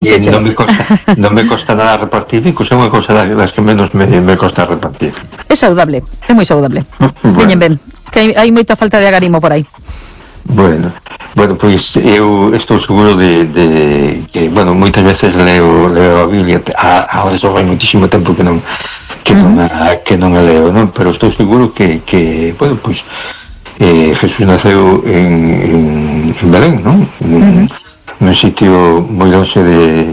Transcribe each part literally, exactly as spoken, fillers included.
eh, non me costa non me costa nada repartir, incluso é unha cousa das, das que menos me, me costa repartir. É saudable, é moi saudable. Bueno. Veñen ben, que hai, hai moita falta de agarimo por aí. Bueno, bueno, pois eu estou seguro de, de que, bueno, moitas veces leo, leo a Biblia, a, a eso vai moitísimo tempo que non que non a, que non a leo, non? Pero estou seguro que, que bueno, pois eh, Jesús naceu en, en, en Belén, non? Uh-huh. Nun sitio moi longe de,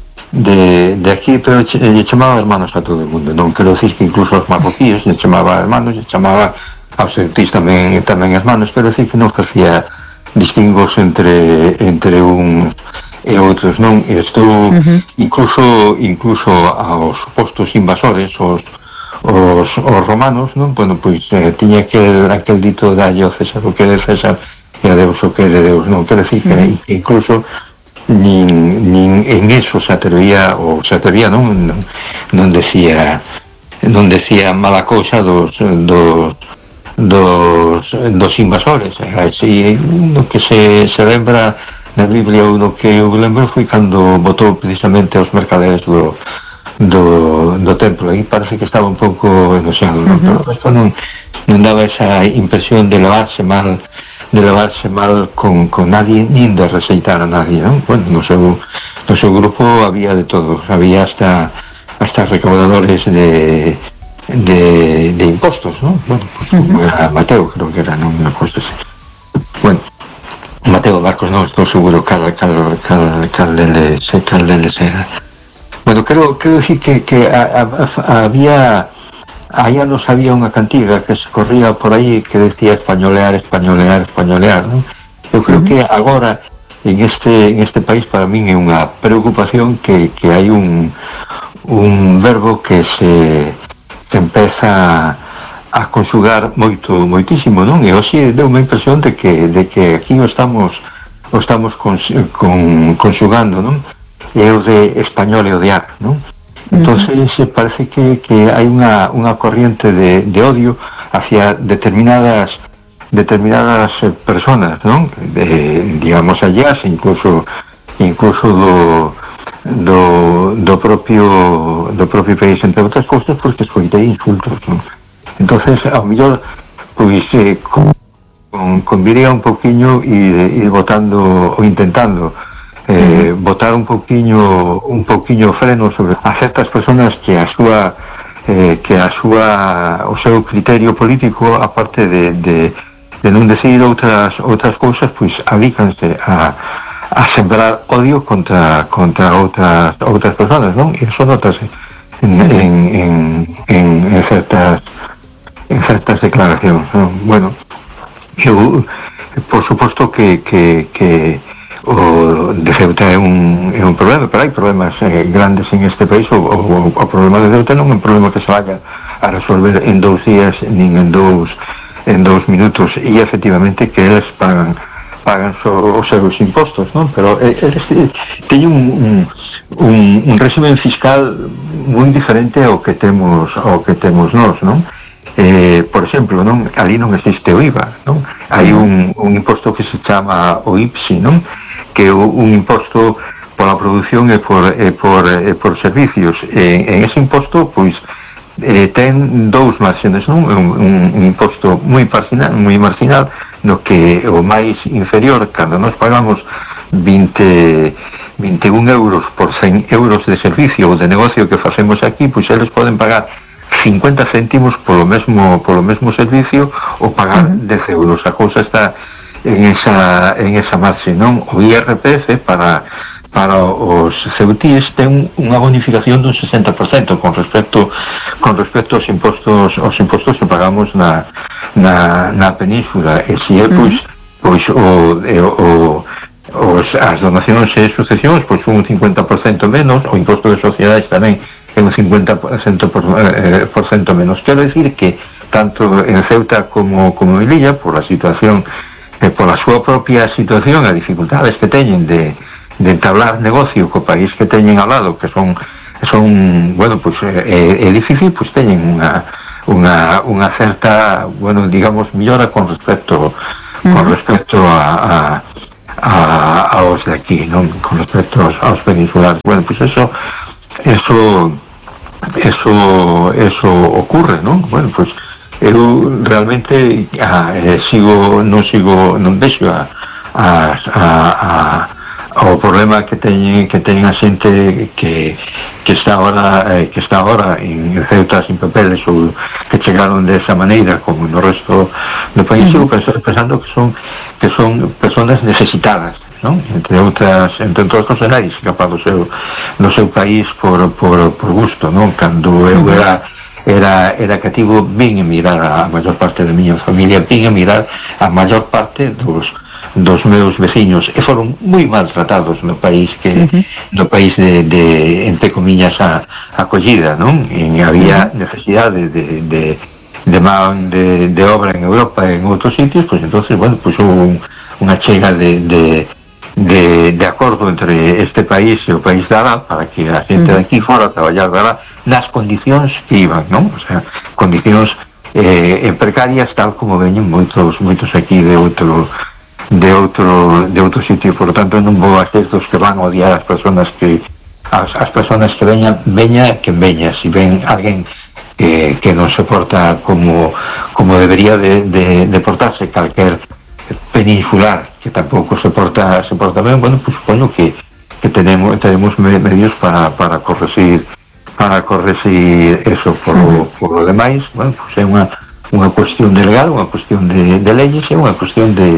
de, de aquí, pero lle, lle chamaba hermanos a todo o mundo, non quero dicir que incluso os marroquíes lle chamaba hermanos, lle chamaba aos celtís tamén, tamén hermanos, pero dicir que non facía distingos entre, entre un e outros, non? E estou uh-huh. incluso, incluso aos supostos invasores, os Os, os romanos, non? Bueno, pois eh, tiña aquel, aquel dito dalle ao César o que é de César e a Deus o que é de Deus, non? Quero dicir que mm. incluso nin, nin en eso se atrevía, ou se atrevía, non? Non, non decía non decía mala cousa dos dos dos, dos invasores. Así, no que se, se lembra na Biblia, uno que eu lembro foi cando botou precisamente aos mercaderes do do, do templo, aí parece que estaba un pouco enojado, ¿no? Uh-huh. Pero esto non, non daba esa impresión de levarse mal de levarse mal con, con nadie, nin de rexeitar a nadie, ¿no? Bueno, no seu, no seu grupo había de todo, había hasta hasta recaudadores de de, de impostos, ¿no? Bueno, pues como uh-huh. era Mateo, creo que era, non me acuerdo así. Bueno, Mateo Barcos, non estou seguro cal cal cal cal deles cal deles era. Bueno, creo, creo decir que, que a, a, había, aí nos había unha cantiga que se corría por aí que decía españolear, españolear, españolear, ¿no? Eu creo uh-huh. que agora en este en este país para min é unha preocupación que, que hai un un verbo que se que empeza a conjugar moito, moitísimo, non? E hoxe deu unha impresión de que, de que aquí o estamos o estamos con, con, conjugando, non? E o de español e odiar, non? Entonces uh-huh. parece que, que hai unha, unha corriente de, de odio hacia determinadas determinadas personas, non? De, digamos, alleas, incluso incluso do do, do propio do propio país, entre outras cousas, porque escoitei insultos, non? Entonces, ao mellor, pois, eh, con, con, conviría un poquinho e ir votando ou intentando Eh, uh-huh. botar un poquinho un poquinho freno sobre a certas personas que a súa eh, que a súa o seu criterio político, aparte de, de, de non decir outras outras cousas, pois alícanse a, a sembrar odio contra contra outras outras personas, non? E iso notase en, en, en, en, en certas en certas declaracións, non? Bueno, eu por suposto que que, que o de Ceuta é un, é un problema, pero hai problemas eh, grandes en este país. O, o, o problema de Ceuta non é un problema que se vaya a resolver en dous días nin en dous en dous minutos, e efectivamente que eles pagan pagan so, os seus impostos, non? Pero eh, eles teñen un, un, un, un régimen fiscal moi diferente ao que temos ao que temos nós, non? Eh, por exemplo, non, ali non existe o I V A, non? Hai un, un imposto que se chama o I P S I, non? Que é un imposto pola produción e por, e por, e por servicios. E, en ese imposto, pois, eh, ten dous márgenes, non? Un, un, un imposto moi marginal, moi marginal, no que o máis inferior, cando nós pagamos vinte, veintiún euros por cen euros de servicio ou de negocio que facemos aquí, pois eles poden pagar cincuenta céntimos polo mesmo polo mesmo servicio ou pagar dez euros. A cousa está en esa en esa marxe, non? O I R P F para para os ceutíes ten unha bonificación dun sesenta por cento con respecto con respecto aos impostos aos impostos que pagamos na na, na península. E se é, pois, pois o, o, os, as donacións e sucesións, pois un cincuenta por cento menos, o imposto de sociedades tamén é un cincuenta por cento por, eh, por cento menos. Quero dicir que tanto en Ceuta como, como en Melilla, por a situación eh, por a súa propia situación, as dificultades que teñen de, de entablar negocio co país que teñen ao lado, que son son, bueno, pues é, é difícil, pues teñen unha unha unha certa, bueno, digamos, millora con respecto uh-huh. con respecto a, a a, aos de aquí, non? Con respecto aos, aos peninsulares. Bueno, pois pues eso eso eso eso ocurre, non? Bueno, pois pues eu realmente ah, eh, sigo non sigo non deixo a a, a, a o problema que teñen que teñen a xente que que está ahora eh, que está ahora en Ceuta sin papeles ou que chegaron de esa maneira como no resto do país, uh-huh. eu pensando que son que son personas necesitadas, non? Entre outras, entre outras cosas, nadie escapa do seu do seu país por por por gusto, non? Cando eu era era era cativo, vin emirar a maior parte da miña familia, vin emirar a maior parte dos dos meus veciños e foron moi maltratados no país que uh-huh. no país de, de entre comillas a acollida, non? E había necesidade de de de man de, de obra en Europa e en outros sitios, pois pues, entonces, bueno, pois pues, un, unha chega de, de de de acordo entre este país e o país de Ará para que a xente de aquí fora a traballar de Ará nas condicións que iban, non? O sea, condicións eh, precarias tal como veñen moitos moitos aquí de outro de outro de outro sitio, por lo tanto non vou a ser dos que van a odiar as persoas que as, as persoas que veñan veña que veña, si ven alguén que, que non se porta como como debería de, de, de portarse calquer peninsular que tampouco se porta se porta ben, bueno, pues supoño que que tenemos tenemos medios para para corregir para corregir eso por lo, por lo demais, bueno, pues é unha unha cuestión de legal, unha cuestión de, de leyes, é unha cuestión de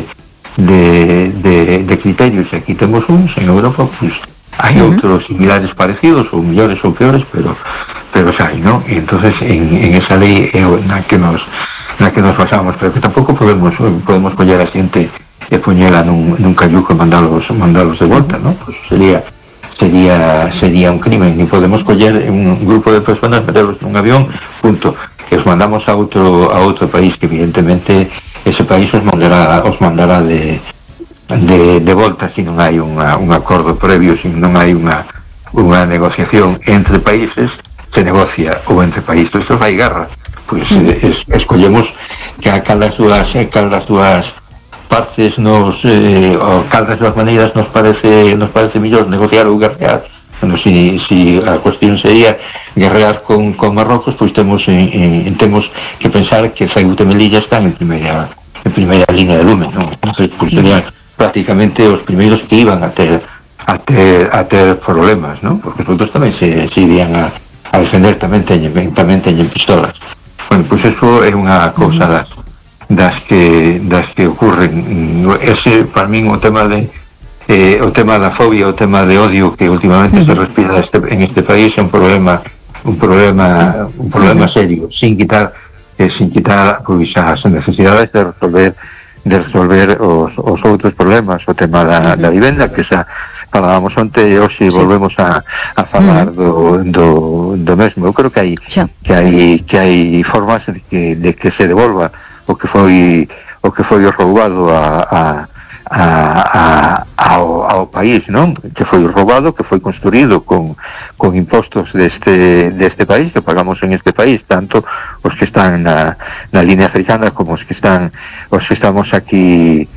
De, de, de criterios. Aquí temos uns, en Europa pues hai uh-huh. outros similares parecidos ou mellores ou peores, pero pero hai, ¿no? E entonces en, en esa lei é na que nos na que nos basamos, pero que tampouco podemos podemos coller a xente e poñela nun, nun cayuco e mandalos mandalos de volta, ¿no? Pues sería sería sería un crimen. Ni podemos coller un grupo de personas, meterlos nun avión, punto, que os mandamos a outro a outro país que evidentemente ese país os mandará os mandará de de, de volta se non hai unha, un acordo previo, se non hai unha unha negociación entre países, se negocia ou entre países, isto vai guerra, pois pues, es, escollemos que a cal das dúas cal das dúas partes nos eh, o cal das dúas maneiras nos parece nos parece mellor negociar ou guerrear. Bueno, si, si a cuestión sería guerrear con, con Marrocos, pois pues temos en, en, temos que pensar que Ceuta e Melilla están en primeira en primeira línea de lume, ¿no? Entonces, pues serían prácticamente os primeiros que iban a ter a ter, a ter problemas, ¿no? Porque os outros tamén se, se irían a, a defender, tamén teñen, tamén teñen pistolas. Bueno, pois pues eso é unha cousa das das que das que ocurren. Ese, para min, o tema de Eh, o tema da fobia, o tema de odio que últimamente uh-huh. se respira este, en este país é un problema un problema un problema serio, sin quitar eh, sin quitar pois as necesidades de resolver de resolver os, os outros problemas, o tema da, da vivenda, que xa falábamos onte e hoxe sí. volvemos a, a falar uh-huh. do, do, do mesmo. Eu creo que hai sí. que hai que hai formas de que, de que se devolva o que foi o que foi roubado a, a A, a, ao, ao país, non? Que foi roubado, que foi construído con, con impostos deste, deste país, que pagamos en este país, tanto os que están na, na línea africana como os que están os que estamos aquí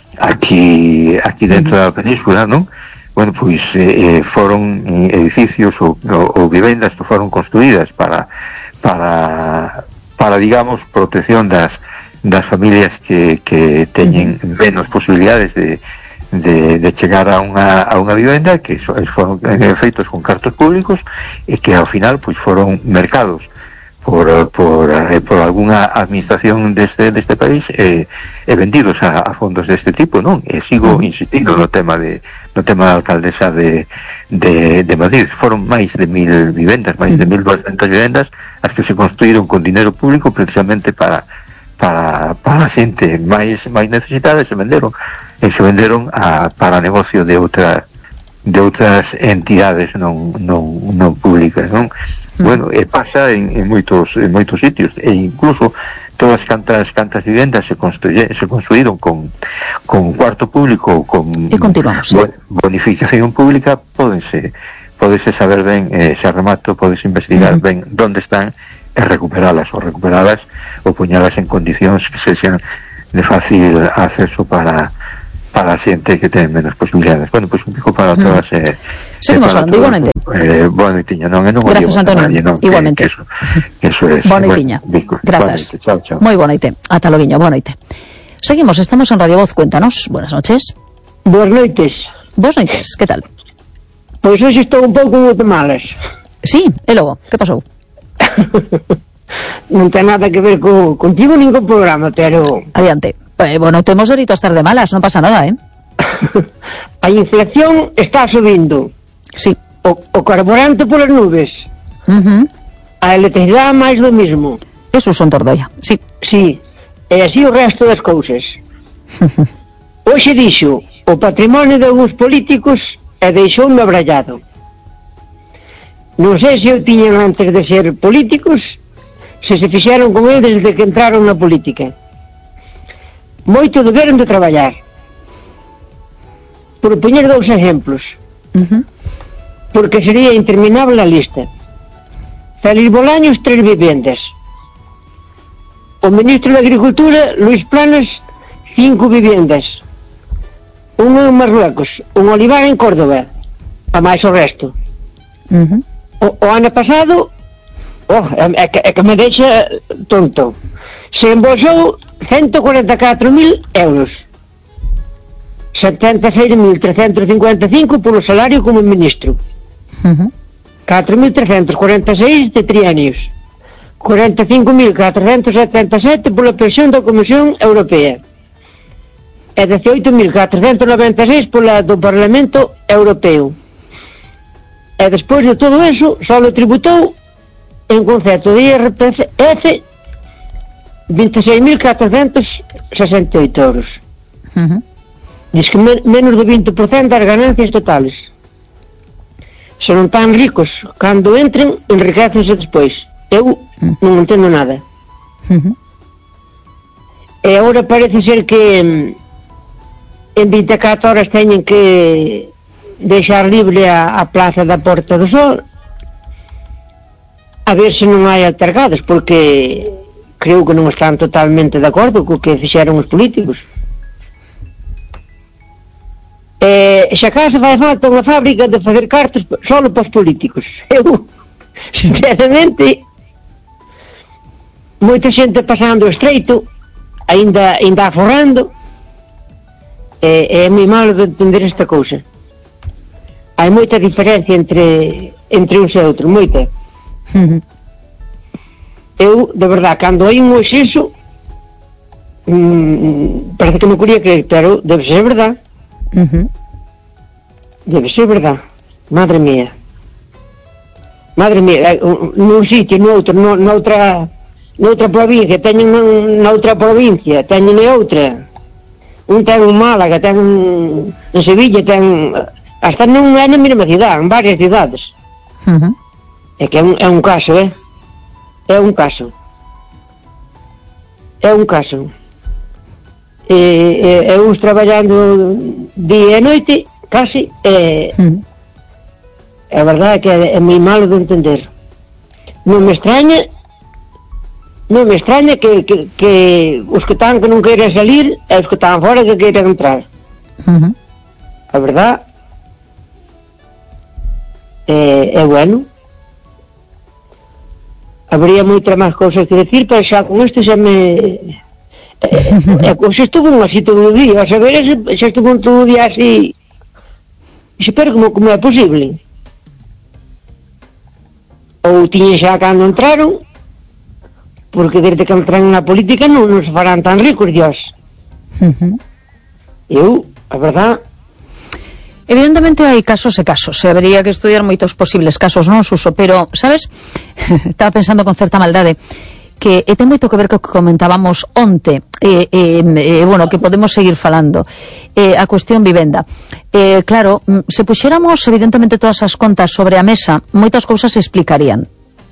aquí aquí dentro da península, non? Bueno, pois eh, foron edificios ou, ou, ou vivendas que foron construídas para para para digamos protección das das familias que, que teñen menos posibilidades de, de, de chegar a unha, a unha vivenda, que so, foron feitos con cartos públicos e que ao final pois foron mercados por, por, eh, por alguna administración deste, deste país e, e vendidos a, a fondos deste tipo, non? E sigo insistindo no tema de no tema da alcaldesa de, de, de Madrid. Foron máis de mil vivendas, máis de mil doscientas vivendas as que se construíron con dinero público precisamente para para para a xente máis máis necesitada, se venderon e se venderon a, para negocio de outra de outras entidades non non non públicas, non? Mm. Bueno, e pasa en, en moitos en moitos sitios e incluso todas cantas cantas vivendas se construye, se construíron con con cuarto público, con e continuamos bon, bonificación pública, pódense pódese saber ben, eh, se remato, pódese investigar mm. ben onde están e recuperalas, ou recuperalas ou poñalas en condicións que se sean de fácil acceso para para a xente que ten menos posibilidades. Bueno, pois pues, un pico para todas mm. eh, seguimos falando, igualmente. Eh, boa noitiña, non, e non Grazas, Antonio, nadie, non, igualmente. Que, que eso, eso es. Boa noitiña. Bueno, grazas. Chao, chao. Moi boa noite. Ata loguiño, boa noite. Seguimos, estamos en Radio Voz, cuéntanos. Buenas noches. Boas noites. Boas noites, que tal? Pois hoxe estou un pouco de malas. Sí, e logo, que pasou? Non ten nada que ver co, contigo nin con programa, pero... Adiante. Eh, bueno, temos dereito a estar de malas, non pasa nada, eh? A inflación está subindo. Sí. O, o carburante polas nubes. Uh-huh. A electricidade máis do mismo. Eso son tordoia, sí. Sí. E así o resto das cousas. Hoxe dixo o patrimonio de algúns políticos e deixoume abrallado. Non sei se eu tiñan antes de ser políticos, se se fixeron con eles desde que entraron na política. Moito deberon de traballar. Por poñer dous exemplos. Uh-huh. Porque sería interminable a lista. Félix Bolaños, tres vivendas. O ministro de Agricultura, Luís Planas, cinco vivendas. Un en Marruecos, un olivar en Córdoba, a máis o resto. Uh-huh. O, o ano pasado, oh, é, que, é que me deixa tonto. Se embolsou ciento cuarenta e catro mil euros. setenta e seis mil trescentos cincuenta e cinco polo salario como ministro. Uh-huh. catro mil trescentos cuarenta e seis de trienios. cuarenta e cinco mil catrocentos setenta e sete pola pensión da Comisión Europea. E dezoito mil catrocentos noventa e seis pola do Parlamento Europeo. E despois de todo eso, só lo tributou en concepto de I R P F vinte e seis mil catrocentos sesenta e oito euros. Uh-huh. Diz que men menos do vinte por cento das ganancias totales. Se non tan ricos, cando entren, enriquecense despois. Eu uh-huh. non entendo nada. Uh-huh. E agora parece ser que en vinte e catro horas teñen que deixar libre a, a plaza da Porta do Sol, a ver se non hai altercados, porque creo que non están totalmente de acordo co que fixeron os políticos. E xa acaso fai falta unha fábrica de facer cartas solo para os políticos. Eu, sinceramente, moita xente pasando o estreito, ainda, ainda aforrando, e é moi malo de entender esta cousa. Hai moita diferencia entre entre uns e outros, moita. Uh-huh. Eu, de verdad, cando hai un exceso, mmm, parece que non quería creer, pero debe ser verdad. Uh-huh. Debe ser verdad. Madre mía. Madre mía, nun sitio, noutro, noutra noutra provincia, teñen noutra provincia, teñen outra. Un ten un Málaga, ten un en Sevilla, ten hasta non é na mesma cidade, en varias cidades. Uh-huh. É que é un, é un caso, eh? É un caso. É un caso. E, e, e uns traballando día e noite, casi, e... Uh-huh. É verdade que é, é moi malo de entender. Non me extraña, non me extraña que, que, que os que están que non queiran salir e os que están fora que queiran entrar. Uh-huh. A verdade é, é bueno. Habría moitas máis cousas que decir, pero xa con isto xa me... É, é, xa estuvo así todo o día, a saber, xa estuvo todo o día así... Espero como, como é posible. Ou tiñen xa cando entraron, porque desde que entran na política non nos farán tan ricos, Dios. Uh-huh. Eu, a verdad... Evidentemente hai casos e casos, e habería que estudiar moitos posibles casos, non, Suso? Pero, sabes, estaba pensando con certa maldade que e ten moito que ver co que comentábamos onte, e, e, e bueno, que podemos seguir falando, e, a cuestión vivenda. E, claro, se puxéramos evidentemente todas as contas sobre a mesa, moitas cousas se explicarían.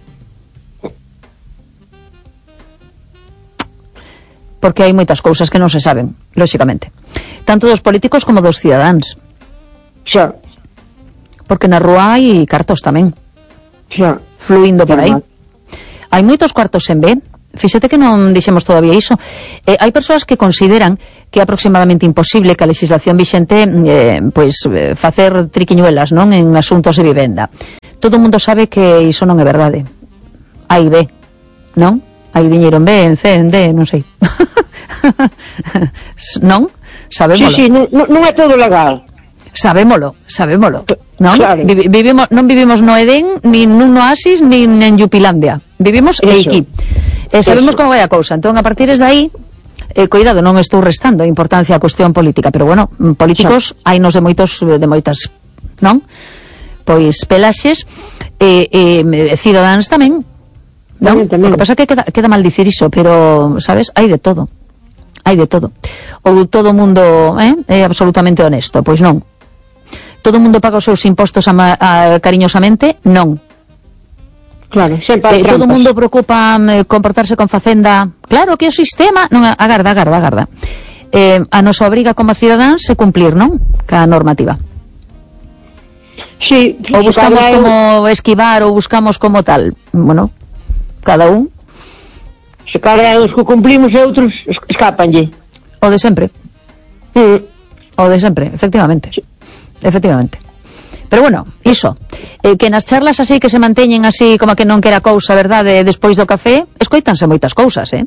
Porque hai moitas cousas que non se saben, lóxicamente. Tanto dos políticos como dos cidadáns. Xa. Porque na rúa hai cartos tamén. Xa. Fluindo por aí. Hai moitos cuartos en B Fíxate que non dixemos todavía iso. Eh, hai persoas que consideran que é aproximadamente imposible que a legislación vixente eh, pois, eh, facer triquiñuelas, non, en asuntos de vivenda. Todo o mundo sabe que iso non é verdade. Hai B, non? Hai diñeiro en B, en C, en D, non sei. Non? Sabémolo. Sí, sí, non, non é todo legal. Sabémolo, sabémolo, non? Claro. Vi, vivimos, non vivimos no Edén, nin nun Oasis, nin en Yupilandia. Vivimos Eso. aquí. E sabemos Eso. como vai a cousa. Entón, a partir de aí, eh, cuidado, non estou restando importancia á cuestión política, pero bueno, políticos hai nos de moitos, de moitas, non? Pois pelaxes, e eh, eh, cidadáns tamén, non? Tamén, tamén. O que pasa é que queda, queda mal dicir iso, pero, sabes, hai de todo. Hai de todo. Ou todo o mundo eh, é absolutamente honesto, pois non. Todo o mundo paga os seus impostos ama, a, cariñosamente? Non. Claro, sempre hai Eh, todo o trampas. mundo preocupa eh, comportarse con facenda. Claro que o sistema... Non, agarda, agarda, agarda. Eh, a nosa obriga como cidadáns é cumplir, non? Ca normativa. Sí, Ou buscamos cada como esquivar ou buscamos como tal. Bueno, cada un Se cada uns que cumplimos e outros es- escapanlle. o de sempre. Mm. O de sempre, efectivamente. Efectivamente. Pero bueno, iso, eh, que nas charlas así que se manteñen así como que non quera cousa, verdade, despois do café, escoítanse moitas cousas, eh?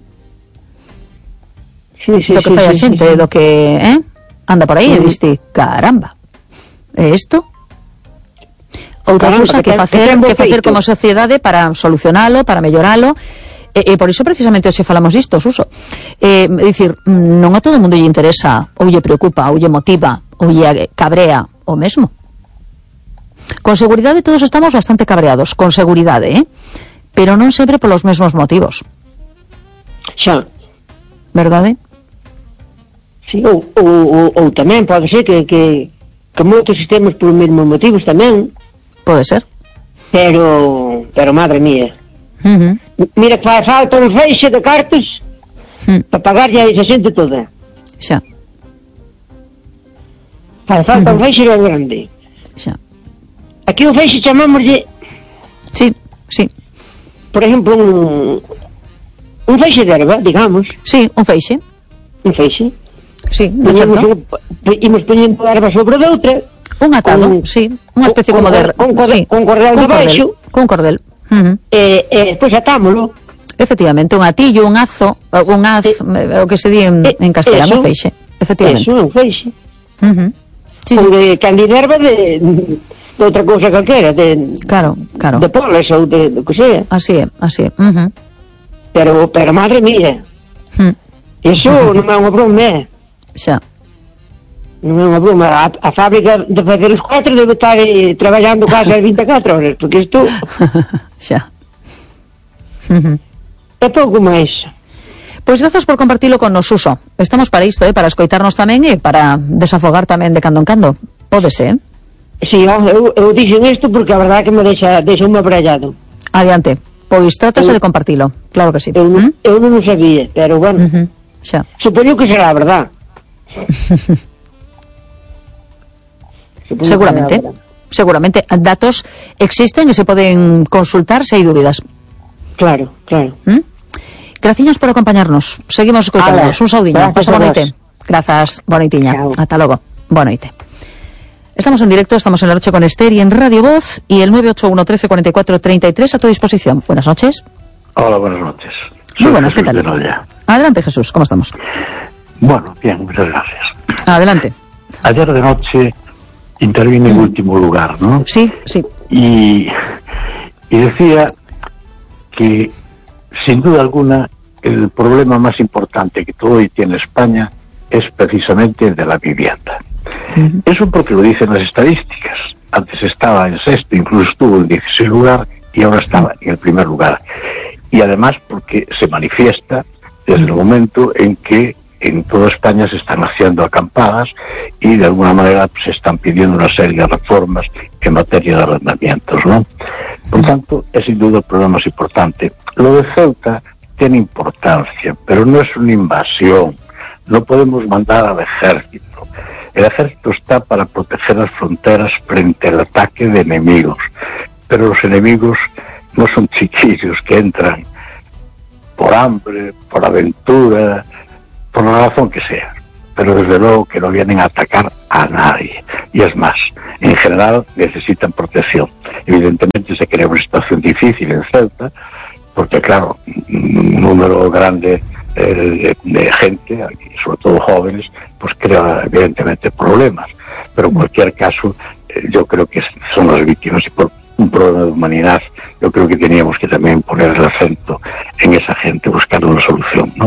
Sí, sí, do que sí, fai a sí, xente, sí, sí. do que, eh? Anda por aí e Mm. diste, caramba. E isto? Outra Caramba, cousa que que ten- facer, que ten bo que facer feito. como sociedade para solucionalo, para melloralo. E, e por iso precisamente hoxe falamos disto, Suso. Eh, é dicir, non a todo o mundo lle interesa, ou lle preocupa, ou lle motiva, ou lle cabrea o mesmo. Con seguridade todos estamos bastante cabreados, con seguridade, eh? Pero non sempre polos mesmos motivos, Xa. verdade? Sí, ou, ou, ou, ou tamén pode ser que, que, que moitos sistemas por mesmos motivos tamén, Pode ser. pero, pero madre mía. Uh -huh. Mira que fai falta un feixe de cartas Mm. para pagarlle a esa xente toda. Xa, Fai falta Ujú. un feixe ben grande. xa. Aquí o feixe chamámoslle, Sí, sí. por exemplo, un, un feixe de erva, digamos, Sí, un feixe. un feixe. Sí, de Poñemos certo. un- p- Imos poñendo erva sobre doutra, Un atado, con- sí. Unha especie con- como de... con cordel- sí, con cordel cun debaixo. Cun cordel. Uh -huh. e, e despois atámolo. Efectivamente, un atillo, un azo, un az, Eh, o que se di en, eh, en castelano, eso. feixe. Efectivamente. Eso é un feixe. Uh -huh. Sí, Ou sí. de candy de erva de, de outra cousa calquera, de, Claro, claro. de poles ou de, de que sea. Así é, así é. Uh -huh. Pero, pero madre mía, Mm. eso non é unha broma, eh. Xa. Non é unha broma. A, a fábrica de facer os cuatro debe estar eh, traballando case as vinte e catro horas, porque isto Xa. Uh -huh. é pouco máis. Pois grazas por compartilo con nos, Suso. Estamos para isto, eh, para escoitarnos tamén e para desafogar tamén de cando en cando. Pódese, eh? Si, eu, eu, eu dixen isto porque a verdade que me deixa, deixa un abrallado. Adiante. Pois trátase Eu- de compartilo. Claro que sí. Eu, ¿Mm? eu non o sabía, pero bueno, Uh -huh. Xa. supoño que será a verdade. Supoño que Seguramente. será a verdade. Seguramente. Datos existen e se poden consultar se hai dúbidas. Claro, claro. ¿Mm? Graciñas por acompañarnos. Seguimos escoitándonos. Ala, Un saudiño. grazas Pasa a boa vos. noite. Grazas. Boa noitiña. Chao. Ata logo. Boa noite. Estamos en directo, estamos en la noche con Esther y en Radio Voz y el nueve ocho uno, trece, cuarenta y cuatro, treinta y tres a tu disposición. Buenas noches. Hola, buenas noches. Muy buenas, ¿qué Jesús tal? de Noya. Adelante, Jesús, ¿cómo estamos? Bueno, bien, muchas gracias. Adelante. Ayer de noche intervine en último lugar, ¿no? Sí, sí. Y, y decía que, sin duda alguna, el problema más importante que hoy tiene España es precisamente el de la vivienda. Uh-huh. Eso porque lo dicen las estadísticas. Antes estaba en sexto, incluso estuvo en dieciséis lugar y ahora estaba en el primer lugar. Y además porque se manifiesta desde el momento en que en toda España se están haciendo acampadas y de alguna manera se están pidiendo una serie de reformas en materia de arrendamientos, ¿no? Por tanto, es sin duda el problema más importante. Lo de Ceuta tiene importancia, pero no es una invasión. No podemos mandar al ejército. El ejército está para proteger las fronteras frente al ataque de enemigos, pero los enemigos no son chiquillos que entran por hambre, por aventura, por la razón que sea, pero desde luego que no vienen a atacar a nadie. Y es más, en general necesitan protección. Evidentemente se crea una situación difícil en Ceuta, porque claro, un número grande eh, de, de gente, sobre todo jóvenes, pues crea evidentemente problemas. Pero en cualquier caso, eh, yo creo que son las víctimas, y por un problema de humanidad, yo creo que teníamos que también poner el acento en esa gente, buscando una solución, ¿no?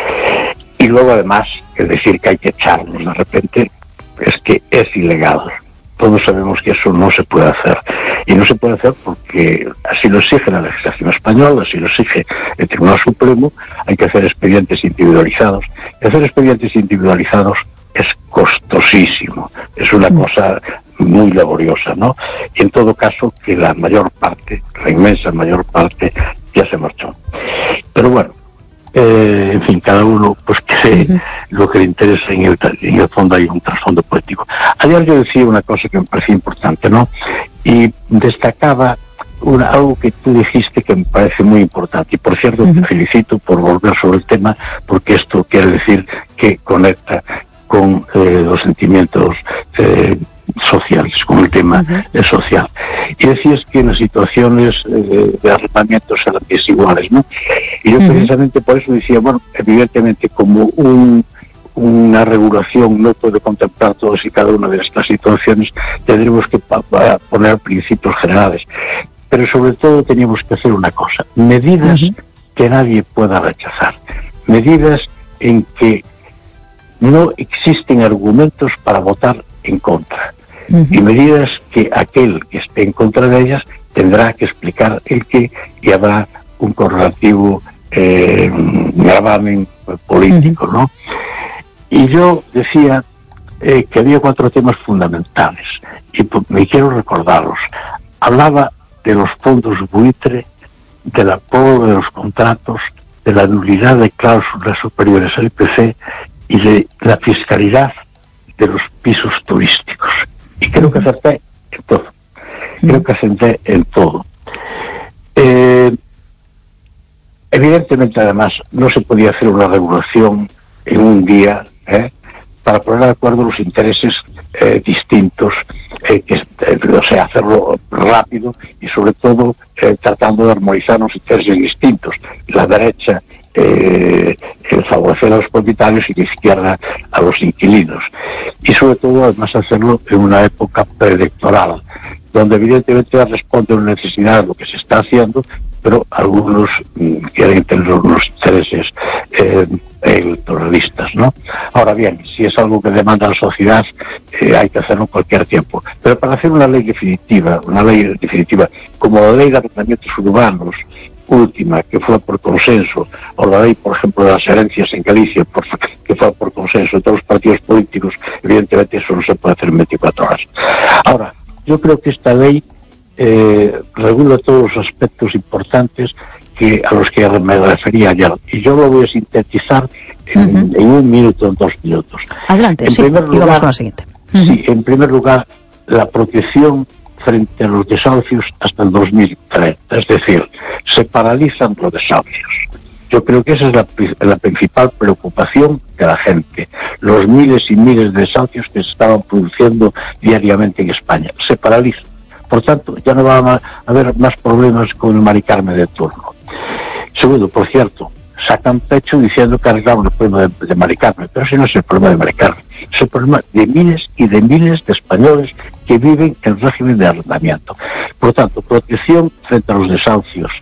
Y luego además, el decir que hay que echarlos de repente, es que es ilegal. Todos sabemos que eso no se puede hacer. Y no se puede hacer porque así lo exige la legislación española, así lo exige el Tribunal Supremo. Hay que hacer expedientes individualizados. Y hacer expedientes individualizados es costosísimo. Es una cosa muy laboriosa, ¿no? Y en todo caso, que la mayor parte, la inmensa mayor parte, ya se marchó. Pero bueno, Eh, en fin, cada uno pues cree uh-huh. lo que le interesa. En el, en el fondo hay un trasfondo político. Ayer yo decía una cosa que me parecía importante, ¿no? Y destacaba una, algo que tú dijiste que me parece muy importante. Y por cierto, uh-huh. te felicito por volver sobre el tema, porque esto quiere decir que conecta con eh, los sentimientos eh, sociales, con el tema uh-huh. social. Y decías que las situaciones eh, de arrendamiento eran desiguales, ¿no? Y yo uh-huh. precisamente por eso decía, bueno, evidentemente como un, una regulación no puede contemplar todas y cada una de estas situaciones, tendremos que pa- pa poner principios generales. Pero sobre todo teníamos que hacer una cosa, medidas uh-huh. que nadie pueda rechazar, medidas en que no existen argumentos para votar en contra. Uh-huh. Y medidas que aquel que esté en contra de ellas tendrá que explicar el qué, y habrá un correlativo eh, gravamen político, uh-huh. ¿no? Y yo decía eh, que había cuatro temas fundamentales, y me quiero recordarlos. Hablaba de los fondos buitre, del apoyo de los contratos, de la nulidad de cláusulas superiores al I P C y de la fiscalidad de los pisos turísticos. Y creo que acerté en todo. Creo que acerté en todo. Eh, evidentemente, además, no se podía hacer una regulación en un día, ¿eh? para poner de acuerdo los intereses eh, distintos, eh, que, eh, o sea, hacerlo rápido y sobre todo eh, tratando de armonizar los intereses distintos. La derecha eh, el favorecer a los propietarios y la izquierda a los inquilinos. Y sobre todo, además, hacerlo en una época preelectoral, donde evidentemente responde a una necesidad de lo que se está haciendo, pero algunos mmm, quieren tener unos intereses eh, electoralistas, ¿no? Ahora bien, si es algo que demanda la sociedad, eh, hay que hacerlo en cualquier tiempo. Pero para hacer una ley definitiva, una ley definitiva, como la ley de arrendamientos urbanos, última, que fue por consenso, o la ley, por ejemplo, de las herencias en Galicia, por, que fue por consenso de todos los partidos políticos, evidentemente eso no se puede hacer en veinticuatro horas. Ahora, yo creo que esta ley eh, regula todos los aspectos importantes que a los que me refería ayer, y yo lo voy a sintetizar en, uh-huh. en un minuto, en dos minutos. Adelante, en sí, primer lugar, vamos con la siguiente. Uh-huh. Sí, en primer lugar, la protección frente a los desahucios hasta el dos mil treinta, es decir, se paralizan los desahucios. Yo creo que esa es la, la principal preocupación de la gente, los miles y miles de desahucios que se estaban produciendo diariamente en España. Se paralizan. Por tanto, ya no va a haber más problemas con el Mari Carmen de turno. Segundo, por cierto, sacan pecho diciendo que arreglaron el problema de, de Mari Carmen, pero ese no es el problema de Mari Carmen, es el problema de miles y de miles de españoles que viven en régimen de arrendamiento. Por tanto, protección frente a los desahucios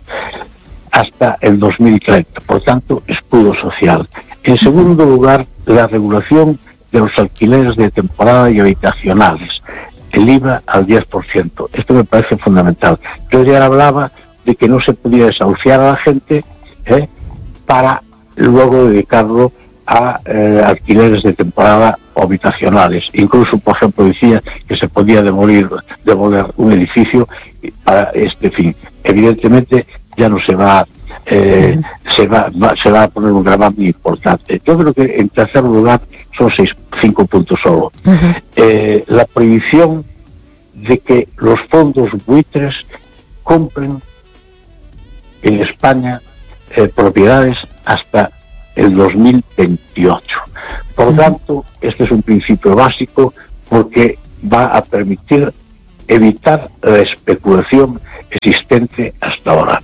hasta el dos mil treinta, por tanto, escudo social. En segundo lugar, la regulación de los alquileres de temporada y habitacionales, el I V A al diez por ciento. Esto me parece fundamental. Yo ya hablaba de que no se podía desahuciar a la gente ¿eh? para luego dedicarlo a eh, alquileres de temporada o habitacionales. Incluso, por ejemplo, decía que se podía demolir, demoler un edificio para este fin. Evidentemente ya no se va, eh, uh-huh. se va, va, se va a poner un gravamen importante. Yo creo que en tercer lugar son seis, cinco puntos solo. Uh-huh. Eh, la prohibición de que los fondos buitres compren en España eh, propiedades hasta el dos mil veintiocho. Por tanto, este es un principio básico porque va a permitir evitar la especulación existente hasta ahora.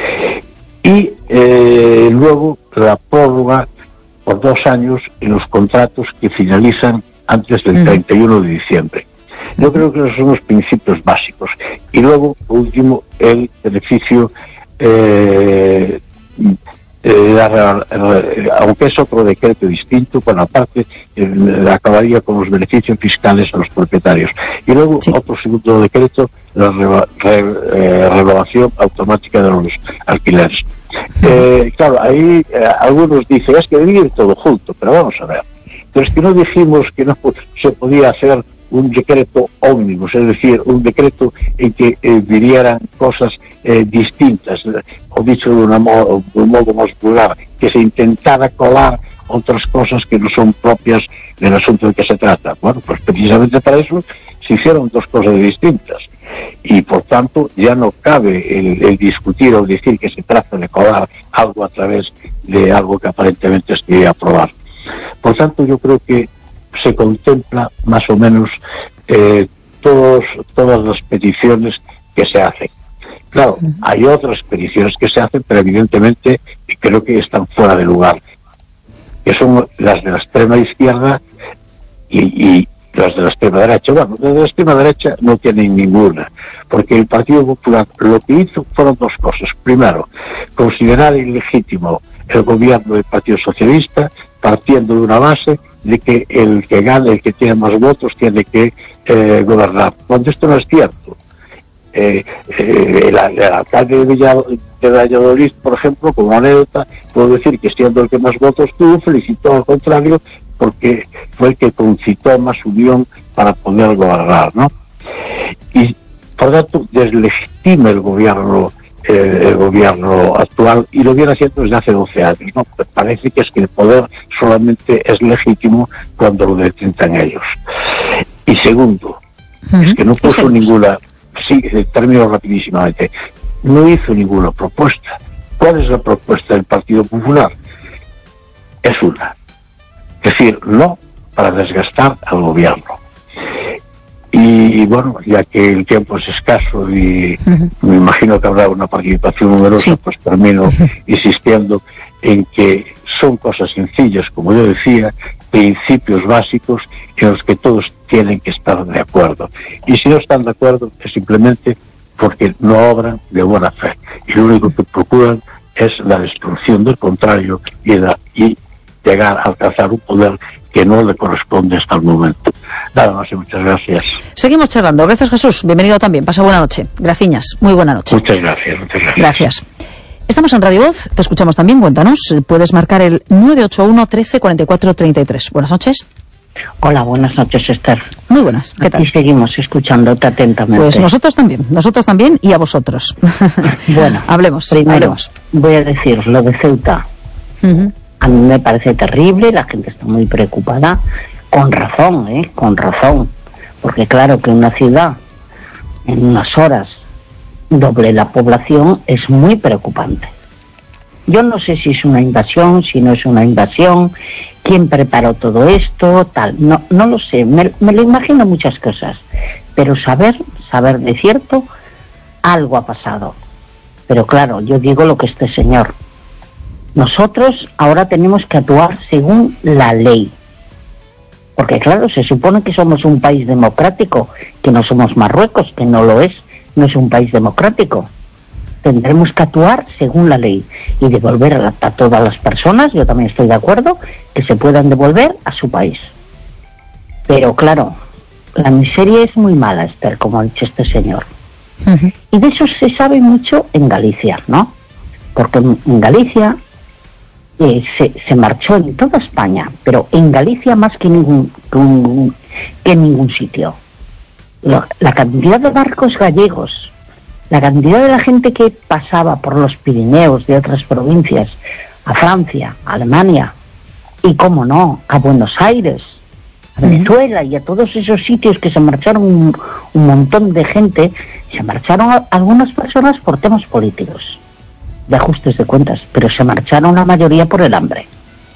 Y eh, luego la prórroga por dos años en los contratos que finalizan antes del treinta y uno de diciembre. Yo creo que esos son los principios básicos. Y luego, por último, el beneficio, eh, eh, aunque es otro decreto distinto, bueno, aparte eh, acabaría con los beneficios fiscales a los propietarios. Y luego, sí, otro segundo decreto, la re, re, eh, renovación automática de los alquileres. Eh, claro, ahí eh, algunos dicen, es que debe ir todo junto, pero vamos a ver. Pero es que no dijimos que no se podía hacer un decreto ómnibus, es decir, un decreto en que eh, vinieran cosas eh, distintas, o dicho de, una modo, de un modo más vulgar, que se intentara colar otras cosas que no son propias del asunto de que se trata. Bueno, pues precisamente para eso se hicieron dos cosas distintas, y por tanto ya no cabe el, el discutir o decir que se trata de colar algo a través de algo que aparentemente se quería aprobar. Por tanto, yo creo que se contempla más o menos eh, todos, todas las peticiones que se hacen. Claro, hay otras peticiones que se hacen, pero evidentemente creo que están fuera de lugar, que son las de la extrema izquierda y, y las de la extrema derecha. Bueno, las de la extrema derecha no tienen ninguna, porque el Partido Popular lo que hizo fueron dos cosas. Primero, considerar ilegítimo el gobierno del Partido Socialista, partiendo de una base de que el que gane, el que tiene más votos, tiene que eh, gobernar. Cuando esto no es cierto. Eh, eh, el, el alcalde de, Villa, de Valladolid, por ejemplo, como anécdota, puedo decir que siendo el que más votos tuvo, felicitó al contrario, porque fue el que concitó más unión para poder gobernar, ¿no? Y, por tanto, deslegitima el gobierno Eh, el gobierno actual, y lo viene haciendo desde hace doce años, ¿no? Pues parece que es que el poder solamente es legítimo cuando lo detentan ellos. Y segundo, uh-huh. es que no puso ninguna, sí, termino rapidísimamente, no hizo ninguna propuesta. ¿Cuál es la propuesta del Partido Popular? Es una, es decir, no para desgastar al gobierno. Y bueno, ya que el tiempo es escaso y uh-huh. me imagino que habrá una participación numerosa, sí. pues termino uh-huh. insistiendo en que son cosas sencillas, como yo decía, principios básicos en los que todos tienen que estar de acuerdo. Y si no están de acuerdo es simplemente porque no obran de buena fe. Y lo único que procuran es la destrucción del contrario y, la, y llegar a alcanzar un poder que no le corresponde hasta el momento. Nada más y muchas gracias. Seguimos charlando. Gracias, Jesús. Bienvenido también. Pasa buena noche. Graciñas. Muy buena noche. Muchas gracias. Muchas gracias. Gracias. Estamos en Radio Voz. Te escuchamos también. Cuéntanos. Puedes marcar el nueve ocho uno, trece, cuarenta y cuatro, treinta y tres. Buenas noches. Hola, buenas noches, Esther. Muy buenas. ¿Qué tal? Aquí seguimos escuchándote atentamente. Pues nosotros también. Nosotros también y a vosotros. Bueno. hablemos. Primero, hablemos. voy a decir lo de Ceuta. Uh-huh. A mí me parece terrible, la gente está muy preocupada, con razón, ¿eh? Con razón, porque claro que una ciudad en unas horas doble la población es muy preocupante. Yo no sé si es una invasión, si no es una invasión, quién preparó todo esto, tal, no, no lo sé, me, me lo imagino muchas cosas, pero saber, saber de cierto, algo ha pasado. Pero claro, yo digo lo que este señor. Nosotros ahora tenemos que actuar según la ley. Porque claro, se supone que somos un país democrático, que no somos Marruecos, que no lo es, no es un país democrático. Tendremos que actuar según la ley y devolver a, a todas las personas, yo también estoy de acuerdo, que se puedan devolver a su país. Pero claro, la miseria es muy mala, Esther, como ha dicho este señor. Uh-huh. Y de eso se sabe mucho en Galicia, ¿no? Porque en, en Galicia Eh, se, se marchó en toda España, pero en Galicia más que, ningún, que, un, que en ningún sitio. La, la cantidad de barcos gallegos, la cantidad de la gente que pasaba por los Pirineos de otras provincias a Francia, a Alemania y, cómo no, a Buenos Aires, a Venezuela uh-huh. y a todos esos sitios que se marcharon un, un montón de gente, se marcharon a, algunas personas por temas políticos. de ajustes de cuentas, pero se marcharon la mayoría por el hambre.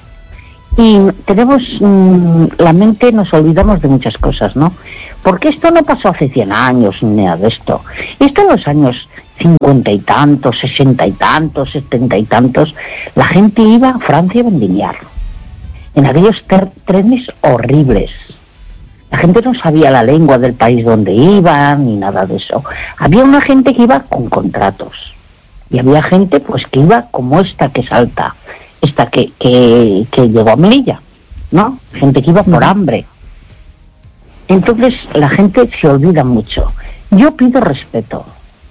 Y tenemos mmm, la mente, nos olvidamos de muchas cosas, ¿no? Porque esto no pasó hace cien años ni nada de esto. Esto en los años cincuenta y tantos, sesenta y tantos, setenta y tantos, la gente iba a Francia a vendimiar. En aquellos ter- trenes horribles. La gente no sabía la lengua del país donde iba, ni nada de eso. Había una gente que iba con contratos. Y había gente, pues, que iba como esta que salta. Esta que, que, que llegó a Melilla, ¿no? Gente que iba por hambre. Entonces, la gente se olvida mucho. Yo pido respeto.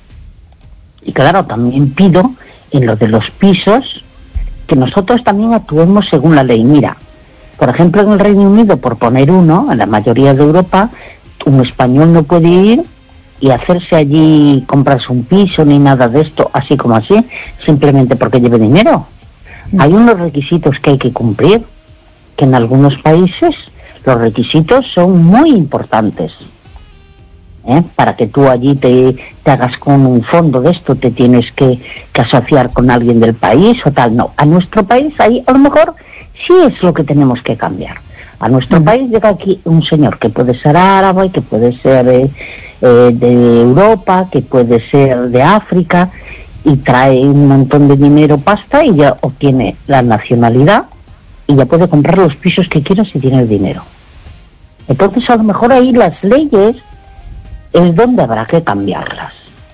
Y claro, también pido, en lo de los pisos, que nosotros también actuemos según la ley. Mira, por ejemplo, en el Reino Unido, por poner uno, en la mayoría de Europa, un español no puede ir y hacerse allí, comprarse un piso, ni nada de esto, así como así, simplemente porque lleve dinero. Hay unos requisitos que hay que cumplir, que en algunos países los requisitos son muy importantes. ¿Eh? Para que tú allí te, te hagas con un fondo de esto, te tienes que, que asociar con alguien del país o tal. No, a nuestro país ahí a lo mejor sí es lo que tenemos que cambiar. A nuestro uh-huh. país llega aquí un señor que puede ser árabe, que puede ser eh, eh, de Europa, que puede ser de África, y trae un montón de dinero, pasta, y ya obtiene la nacionalidad y ya puede comprar los pisos que quiera si tiene el dinero. Entonces a lo mejor ahí las leyes es donde habrá que cambiarlas.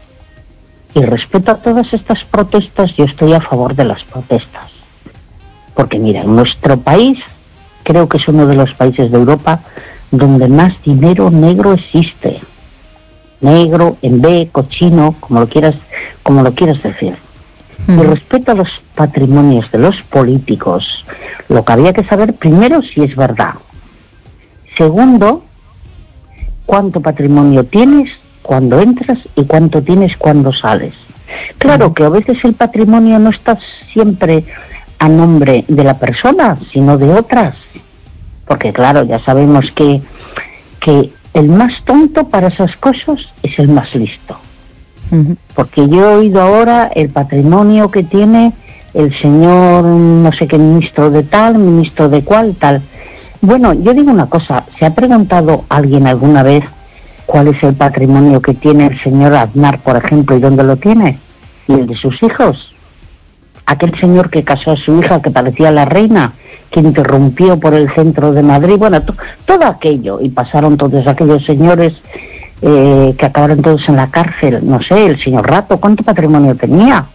Y respecto a todas estas protestas, yo estoy a favor de las protestas. Porque mira, en nuestro país, creo que es uno de los países de Europa donde más dinero negro existe. Negro, en B, cochino, como lo quieras, como lo quieras decir. Mm. Y respecto a los patrimonios de los políticos, lo que había que saber primero si es verdad. Segundo, cuánto patrimonio tienes cuando entras y cuánto tienes cuando sales. Claro que a veces el patrimonio no está siempre a nombre de la persona, sino de otras. Porque claro, ya sabemos que, que el más tonto para esas cosas es el más listo. Uh-huh. Porque yo he oído ahora el patrimonio que tiene el señor, no sé qué ministro de tal, ministro de cual, tal. Bueno, yo digo una cosa, ¿se ha preguntado alguien alguna vez cuál es el patrimonio que tiene el señor Aznar, por ejemplo, y dónde lo tiene? ¿Y el de sus hijos? Aquel señor que casó a su hija, que parecía la reina, que interrumpió por el centro de Madrid, bueno, to- todo aquello, y pasaron todos aquellos señores eh, que acabaron todos en la cárcel, no sé, el señor Rato, ¿cuánto patrimonio tenía?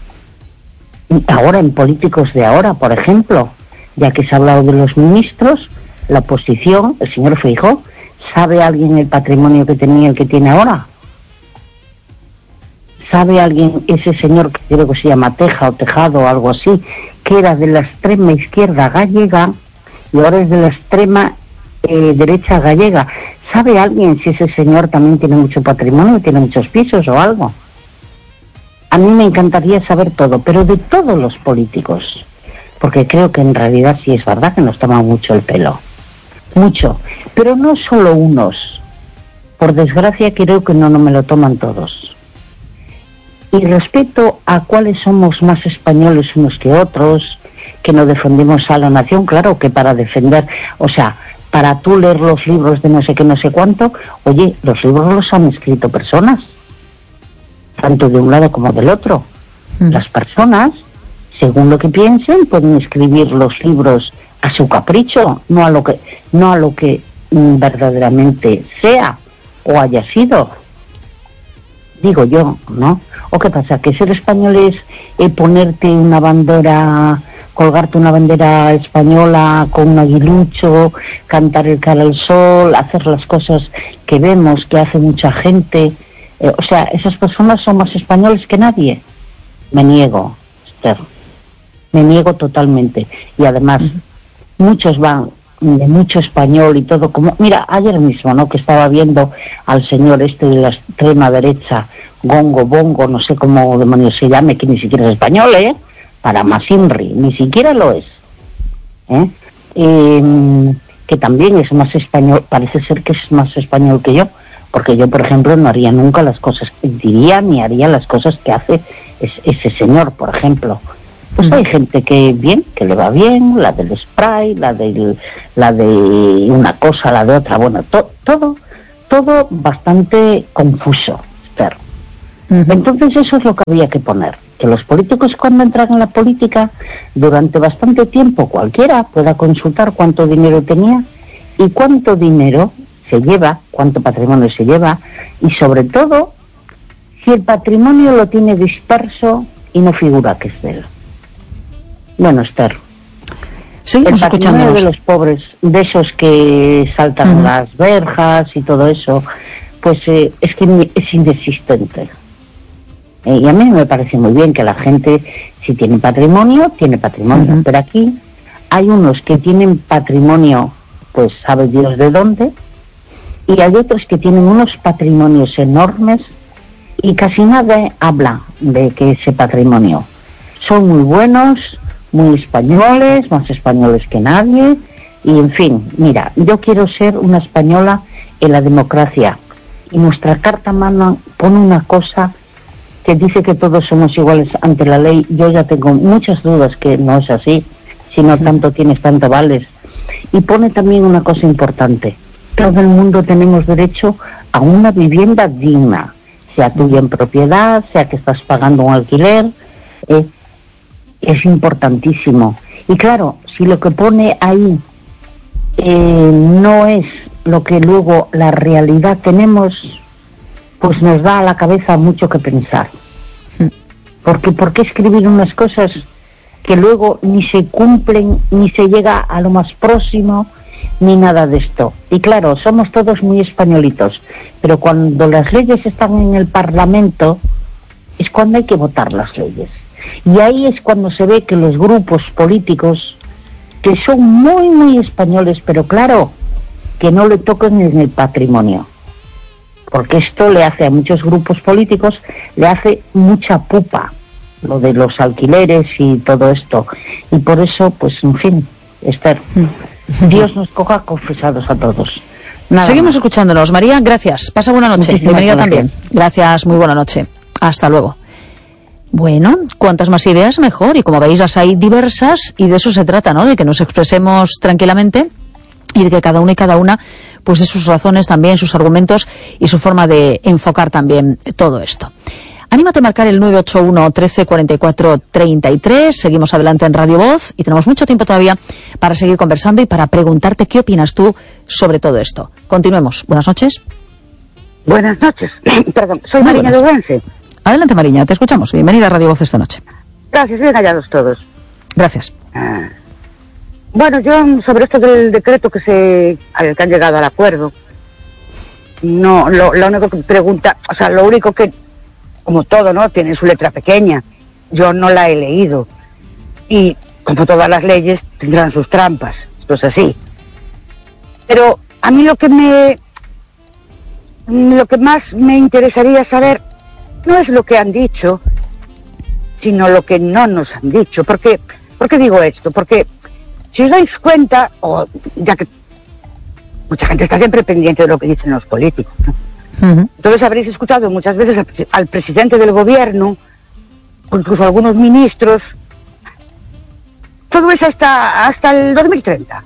Y ahora, en políticos de ahora, por ejemplo, ya que se ha hablado de los ministros, la oposición, el señor Feijóo, ¿sabe alguien el patrimonio que tenía el que tiene ahora? ¿Sabe alguien ese señor que creo que se llama Teja o Tejado o algo así, que era de la extrema izquierda gallega y ahora es de la extrema eh, derecha gallega? ¿Sabe alguien si ese señor también tiene mucho patrimonio, tiene muchos pisos o algo? A mí me encantaría saber todo, pero de todos los políticos, porque creo que en realidad sí es verdad que nos toman mucho el pelo. Mucho, pero no solo unos. Por desgracia creo que no, no me lo toman todos. Y respecto a cuáles somos más españoles unos que otros, que no defendemos a la nación, claro que para defender, o sea, para tú leer los libros de no sé qué, no sé cuánto, oye, los libros los han escrito personas, tanto de un lado como del otro. Mm. Las personas, según lo que piensen, pueden escribir los libros a su capricho, no a lo que, no a lo que mm, verdaderamente sea o haya sido. Digo yo, ¿no? ¿O qué pasa? ¿Que ser español es eh, ponerte una bandera, colgarte una bandera española con un aguilucho, cantar el cara al sol, hacer las cosas que vemos que hace mucha gente? Eh, o sea, esas personas son más españoles que nadie. Me niego, Esther. Me niego totalmente. Y además, uh-huh. muchos van de mucho español y todo como... Mira, ayer mismo, ¿no?, que estaba viendo al señor este de la extrema derecha, Gongo, Bongo, no sé cómo demonios se llame, que ni siquiera es español, ¿eh? Para Masinri, ni siquiera lo es. ¿Eh? Eh, que también es más español, parece ser que es más español que yo, porque yo, por ejemplo, no haría nunca las cosas que diría, ni haría las cosas que hace es, ese señor, por ejemplo. Pues hay gente que bien, que le va bien, la del spray, la de la de una cosa, la de otra, bueno, to, todo, todo bastante confuso, Esther. Uh-huh. Entonces eso es lo que había que poner, que los políticos cuando entran en la política, durante bastante tiempo cualquiera pueda consultar cuánto dinero tenía y cuánto dinero se lleva, cuánto patrimonio se lleva, y sobre todo, si el patrimonio lo tiene disperso y no figura que es de él. Bueno, Esther, seguimos el patrimonio escuchándonos. de los pobres, de esos que saltan uh-huh. las verjas y todo eso, pues eh, es que es inexistente. Eh, y a mí me parece muy bien que la gente, si tiene patrimonio, tiene patrimonio. Uh-huh. Pero aquí hay unos que tienen patrimonio, pues sabe Dios de dónde, y hay otros que tienen unos patrimonios enormes y casi nadie habla de que ese patrimonio. Son muy buenos, muy españoles, más españoles que nadie, y en fin, mira, yo quiero ser una española en la democracia, y nuestra Carta Magna pone una cosa que dice que todos somos iguales ante la ley. Yo ya tengo muchas dudas que no es así, si no tanto tienes, tanto vales. Y pone también una cosa importante: todo el mundo tenemos derecho a una vivienda digna, sea tuya en propiedad, sea que estás pagando un alquiler, eh, es importantísimo. Y claro, si lo que pone ahí eh, no es lo que luego la realidad tenemos, pues nos da a la cabeza mucho que pensar. Porque ¿por qué escribir unas cosas que luego ni se cumplen, ni se llega a lo más próximo, ni nada de esto? Y claro, somos todos muy españolitos, pero cuando las leyes están en el Parlamento es cuando hay que votar las leyes. Y ahí es cuando se ve que los grupos políticos, que son muy, muy españoles, pero claro, que no le toquen en el patrimonio. Porque esto le hace a muchos grupos políticos, le hace mucha pupa, lo de los alquileres y todo esto. Y por eso, pues, en fin, Esther, Dios nos coja confesados a todos. Nada Seguimos más. escuchándonos. María, gracias. Pasa buena noche. Muchísimas Bienvenida gracias. también. Gracias, muy buena noche. Hasta luego. Bueno, cuantas más ideas mejor, y como veis las hay diversas, y de eso se trata, ¿no? De que nos expresemos tranquilamente y de que cada uno y cada una pues de sus razones también, sus argumentos y su forma de enfocar también todo esto. Anímate a marcar el nueve ocho uno, trece, cuarenta y cuatro, treinta y tres. Seguimos adelante en Radio Voz y tenemos mucho tiempo todavía para seguir conversando y para preguntarte qué opinas tú sobre todo esto. Continuemos. Buenas noches. Buenas noches. Perdón, soy Muy Mariña buenas. de Ourense. Adelante, Mariña, te escuchamos. Bienvenida a Radio Voz esta noche. Gracias, bien hallados todos. Gracias. Ah. Bueno, yo sobre esto del decreto que se al que han llegado al acuerdo, no, lo, lo único que pregunta, o sea, lo único que, como todo, ¿no?, tiene su letra pequeña. Yo no la he leído. Y, como todas las leyes, tendrán sus trampas. Esto es así. Pero a mí lo que me... Lo que más me interesaría saber no es lo que han dicho, sino lo que no nos han dicho. ¿Por qué, ¿Por qué digo esto? Porque si os dais cuenta, o ya que mucha gente está siempre pendiente de lo que dicen los políticos, ¿no? Uh-huh. Entonces habréis escuchado muchas veces al, al presidente del gobierno, o incluso a algunos ministros, todo eso hasta, hasta el dos mil treinta.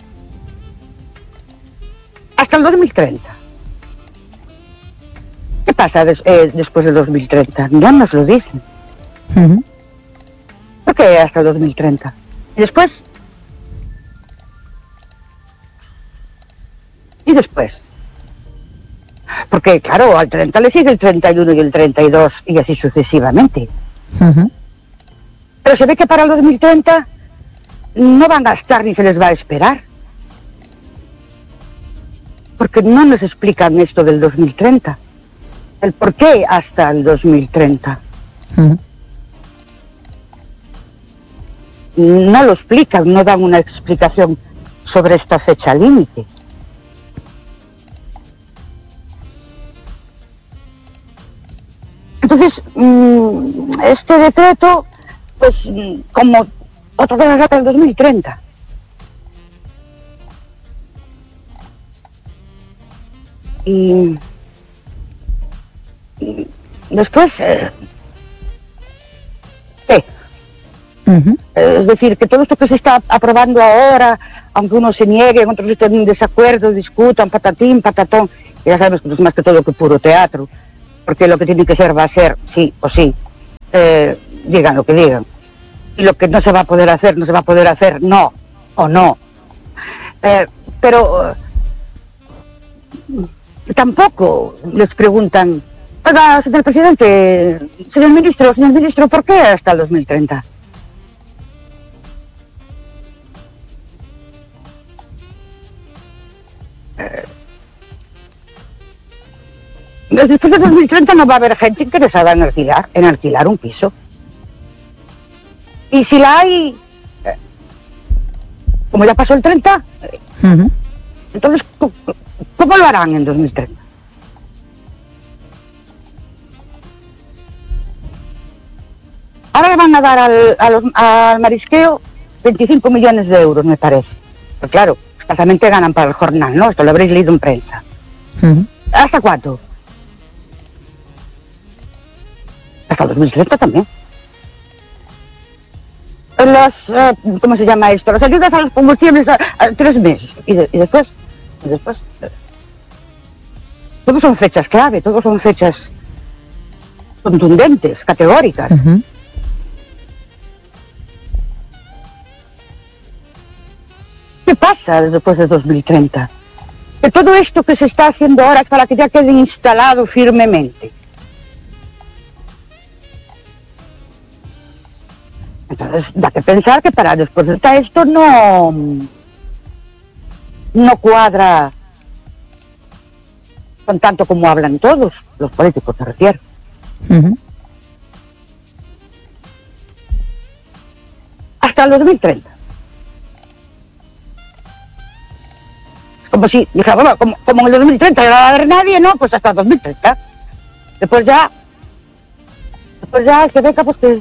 Hasta el dos mil treinta. ¿Qué pasa des, eh, después del dos mil treinta? No nos lo dicen. Uh-huh. ¿Por qué hasta el dos mil treinta? ¿Y después? ¿Y después? Porque, claro, al treinta le sigue el treinta y uno y el treinta y dos, y así sucesivamente. Uh-huh. Pero se ve que para el dos mil treinta no van a gastar ni se les va a esperar. Porque no nos explican esto del dos mil treinta. El por qué hasta el dos mil treinta. Uh-huh. No lo explican, no dan una explicación sobre esta fecha límite. Entonces, este decreto, pues, como otra vez data del dos mil treinta. Y después, eh, ¿qué? Uh-huh. Es decir, que todo esto que se está aprobando ahora, aunque unos se nieguen, otros estén en desacuerdo, discutan, patatín, patatón, ya sabemos que es más que todo que puro teatro, porque lo que tiene que ser va a ser, sí o sí, eh, digan lo que digan. Y lo que no se va a poder hacer, no se va a poder hacer, no, o no. Eh, pero eh, tampoco les preguntan, oiga, señor presidente, señor ministro, señor ministro, ¿por qué hasta el dos mil treinta? Eh, después de dos mil treinta no va a haber gente interesada en alquilar, en alquilar un piso. Y si la hay, eh, como ya pasó el treinta, eh, uh-huh. entonces, ¿cómo, ¿cómo lo harán en dos mil treinta? Ahora le van a dar al, a los, al marisqueo veinticinco millones de euros, me parece. Pero claro, escasamente ganan para el jornal, ¿no? Esto lo habréis leído en prensa. Uh-huh. ¿Hasta cuánto? Hasta el dos mil treinta también. Las, eh, ¿cómo se llama esto? Las ayudas a los combustibles a, a tres meses. Y, de, y después, y después, eh, todos son fechas clave, todos son fechas contundentes, categóricas. Uh-huh. ¿Qué pasa después de dos mil treinta? Que todo esto que se está haciendo ahora es para que ya quede instalado firmemente. Entonces, da que pensar que para después de esto no no cuadra con tanto como hablan todos los políticos, se refiere. Uh-huh. Hasta el dos mil treinta. Como si dijera, bueno, como, como en el dos mil treinta no va a haber nadie, ¿no? Pues hasta el dos mil treinta. Después ya, después ya el que venga, pues que...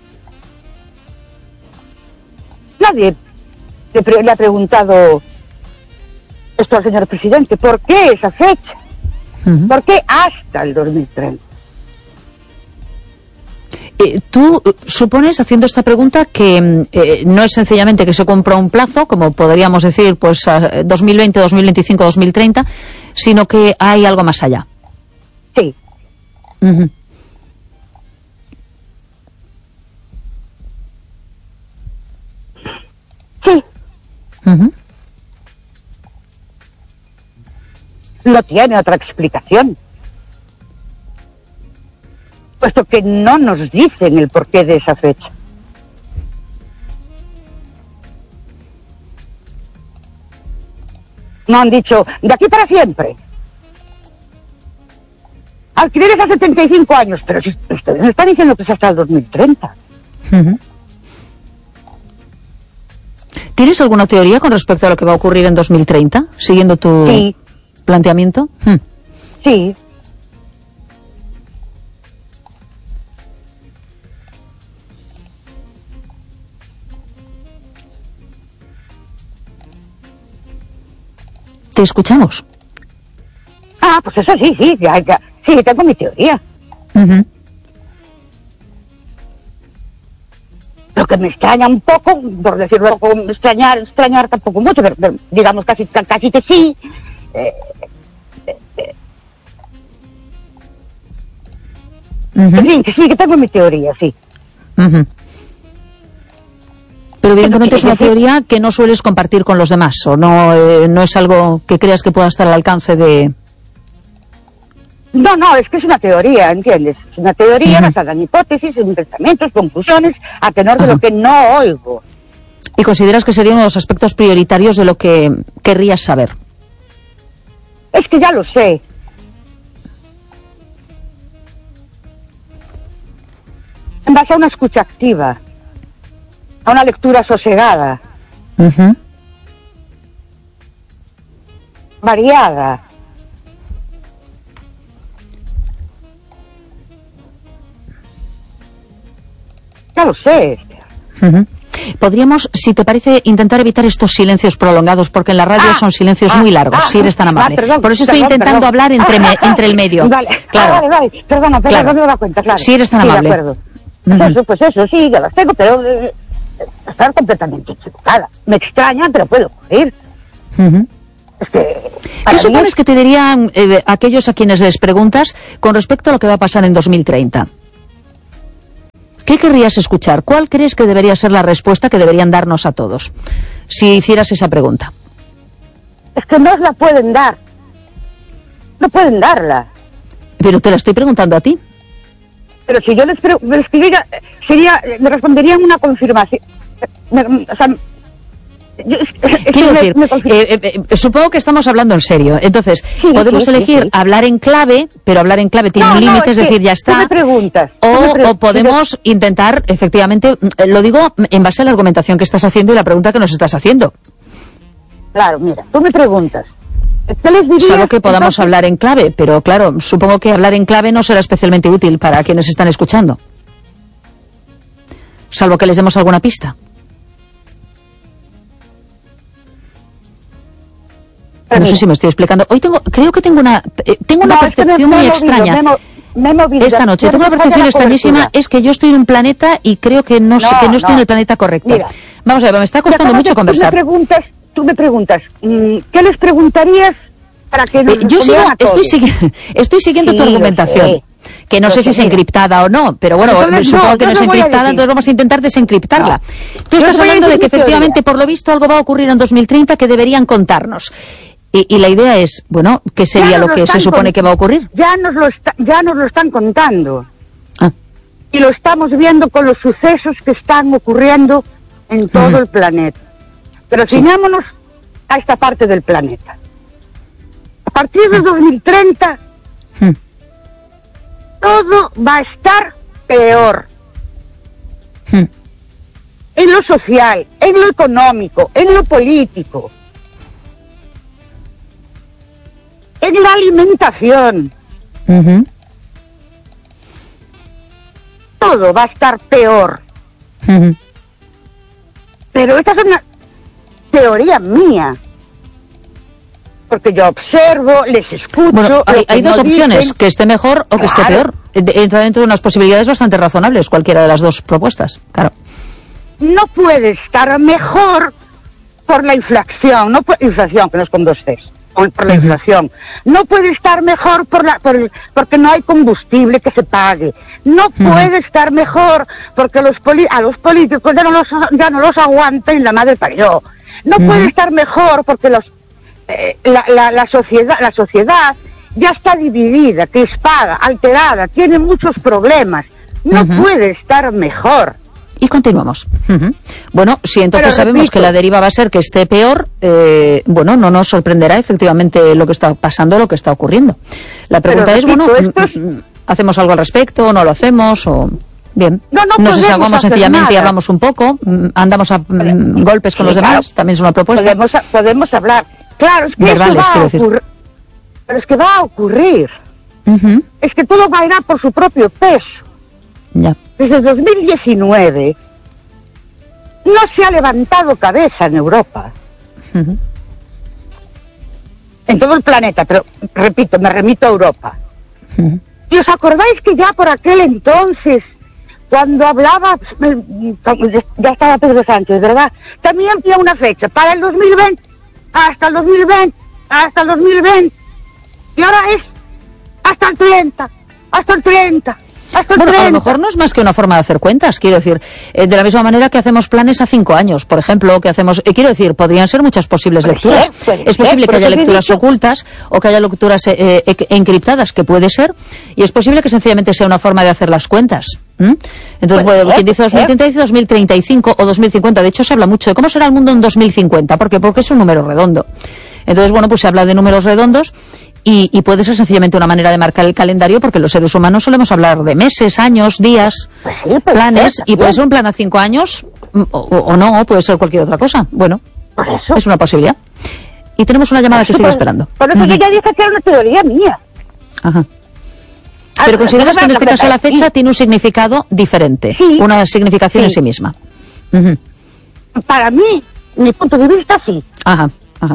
Nadie le, pre- le ha preguntado esto al señor presidente. ¿Por qué esa fecha? Uh-huh. ¿Por qué hasta el dos mil treinta? Eh, tú supones, haciendo esta pregunta, que eh, no es sencillamente que se compra un plazo, como podríamos decir, pues a dos mil veinte, dos mil veinticinco, dos mil treinta, sino que hay algo más allá. Sí. Uh-huh. Sí. Uh-huh. No tiene otra explicación. Puesto que no nos dicen el porqué de esa fecha. No han dicho, de aquí para siempre. Alquileres a setenta y cinco años, pero si ustedes me están diciendo que es hasta el dos mil treinta. Uh-huh. ¿Tienes alguna teoría con respecto a lo que va a ocurrir en dos mil treinta, siguiendo tu Sí. planteamiento? Hmm. Sí. Te escuchamos. Ah, pues eso sí, sí, ya, ya. Sí, tengo mi teoría. Uh-huh. Lo que me extraña un poco, por decirlo, extrañar, extrañar tampoco mucho, pero, pero digamos casi, casi que sí. Eh, eh, eh. Uh-huh. En fin, que sí, que tengo mi teoría, sí. Uh-huh. Pero evidentemente es una decir- teoría que no sueles compartir con los demás, o no, eh, no es algo que creas que pueda estar al alcance de... No, no, es que es una teoría, ¿entiendes? Es una teoría Ujú. basada en hipótesis, en pensamientos, conclusiones, a tenor de Ajá. lo que no oigo. ¿Y consideras que sería uno de los aspectos prioritarios de lo que querrías saber? Es que ya lo sé. En base a una escucha activa, a una lectura sosegada, Uh-huh. variada. Ya lo sé. Uh-huh. Podríamos, si te parece, intentar evitar estos silencios prolongados, porque en la radio ah, son silencios ah, muy largos, ah, si eres tan amable. Ah, perdón, Por eso estoy perdón, intentando perdón. hablar entre, me, entre el medio. Vale, claro. ah, vale, vale. Perdona, perdona, claro. no me da cuenta, claro. Si eres tan sí, amable. De acuerdo. Pues uh-huh. eso, pues eso, sí, que las tengo, pero eh, estar completamente equivocada. Me extraña, pero puede ocurrir. Uh-huh. Es que, ¿Qué supones es... que te dirían eh, aquellos a quienes les preguntas con respecto a lo que va a pasar en dos mil treinta? ¿Qué querrías escuchar? ¿Cuál crees que debería ser la respuesta que deberían darnos a todos si hicieras esa pregunta? Es que no os la pueden dar. No pueden darla. Pero te la estoy preguntando a ti. Pero si yo les pregunto, sería, me responderían una confirmación. Me, o sea, yo, Quiero decir, me, me eh, eh, supongo que estamos hablando en serio. Entonces, sí, podemos sí, elegir sí, sí. hablar en clave, pero hablar en clave tiene no, un límite, no, es, es decir, ya está. Tú me preguntas, o, tú me pre o podemos yo... intentar, efectivamente, lo digo en base a la argumentación que estás haciendo y la pregunta que nos estás haciendo. Claro, mira, tú me preguntas. ¿Qué les dirías? Salvo que podamos entonces... hablar en clave, pero claro, supongo que hablar en clave no será especialmente útil para quienes están escuchando. Salvo que les demos alguna pista. No sé si me estoy explicando. Hoy tengo, creo que tengo una, eh, tengo una no, percepción es que me, muy me extraña. Movido, me he, me he movido, Esta noche tengo una percepción extrañísima, es que yo estoy en un planeta y creo que no, no, que no estoy no. en el planeta correcto. Mira, Vamos a ver, me está costando mucho de, conversar. Tú me preguntas, tú me preguntas, ¿qué les preguntarías para que nos eh, Yo sigo, estoy, segui estoy siguiendo sí, tu argumentación. Que no sé si es encriptada o no, pero bueno, entonces, supongo no, que no es encriptada, entonces vamos a intentar desencriptarla. No. Tú estás hablando de que efectivamente, por lo visto, algo va a ocurrir en dos mil treinta que deberían contarnos. Y, y la idea es, bueno, ¿qué sería lo que se supone que va a ocurrir? Ya nos lo, está, ya nos lo están contando. Ah. Y lo estamos viendo con los sucesos que están ocurriendo en todo mm. el planeta. Pero sí. ciñámonos a esta parte del planeta. A partir de dos mil treinta, mm. todo va a estar peor. Mm. En lo social, en lo económico, en lo político. En la alimentación. Uh-huh. Todo va a estar peor. Uh-huh. Pero esta es una teoría mía. Porque yo observo, les escucho... Bueno, hay, hay dos opciones, dicen. Que esté mejor o que claro. esté peor. Entra dentro de unas posibilidades bastante razonables, cualquiera de las dos propuestas, claro. No puede estar mejor por la inflación, no puede, inflación, que no es con dos Cs. Por la inflación. No puede estar mejor por la, por el, porque no hay combustible que se pague. No puede estar mejor porque los poli, a los políticos ya no los, ya no los aguantan la madre parió. No uh-huh. puede estar mejor porque los, eh, la, la, la sociedad, la sociedad ya está dividida, crispada, alterada, tiene muchos problemas. No uh-huh. puede estar mejor. Y continuamos. Uh-huh. Bueno, si entonces Pero, sabemos repito, que la deriva va a ser que esté peor, eh, bueno, no nos sorprenderá efectivamente lo que está pasando, lo que está ocurriendo. La pregunta es, repito, bueno, es... ¿hacemos algo al respecto? ¿No lo hacemos? O bien, no, no nos desahogamos sencillamente y hablamos un poco, andamos a Pero, golpes con sí, los demás, claro, también es una propuesta. Podemos, podemos hablar. Claro, es que Verbales, va a decir. ocurrir. Pero es que va a ocurrir. Uh-huh. Es que todo va a ir por su propio peso. Ya. Desde dos mil diecinueve no se ha levantado cabeza en Europa. Uh-huh. En todo el planeta, pero repito, me remito a Europa. Uh-huh. ¿Y os acordáis que ya por aquel entonces, cuando hablaba, ya estaba Pedro Sánchez, ¿verdad? También había una fecha, para el dos mil veinte, hasta el dos mil veinte, hasta el dos mil veinte, y ahora es hasta el treinta, hasta el treinta. Bueno, a lo mejor no es más que una forma de hacer cuentas, quiero decir, eh, de la misma manera que hacemos planes a cinco años, por ejemplo, que hacemos, eh, quiero decir, podrían ser muchas posibles puede lecturas. Ser, puede es posible ser, que haya lecturas ocultas o que haya lecturas eh, eh, encriptadas, que puede ser, y es posible que sencillamente sea una forma de hacer las cuentas. ¿Mm? Entonces, bueno, quien dice dos mil treinta dice dos mil treinta y cinco o dos mil cincuenta, de hecho se habla mucho de cómo será el mundo en dos mil cincuenta, ¿por qué? Porque es un número redondo. Entonces, bueno, pues se habla de números redondos. Y, y puede ser sencillamente una manera de marcar el calendario, porque los seres humanos solemos hablar de meses, años, días, pues sí, pues planes, ser, y puede ser un plan a cinco años, o, o no, o puede ser cualquier otra cosa. Bueno, por eso. Es una posibilidad. Y tenemos una llamada que sigue esperando. Por eso uh-huh. yo ya dije que era una teoría mía. Ajá. Pero consideras que en este caso la fecha tiene un significado diferente, sí. una significación sí. en sí misma. Uh-huh. para mí, mi punto de vista, sí. Ajá, ajá.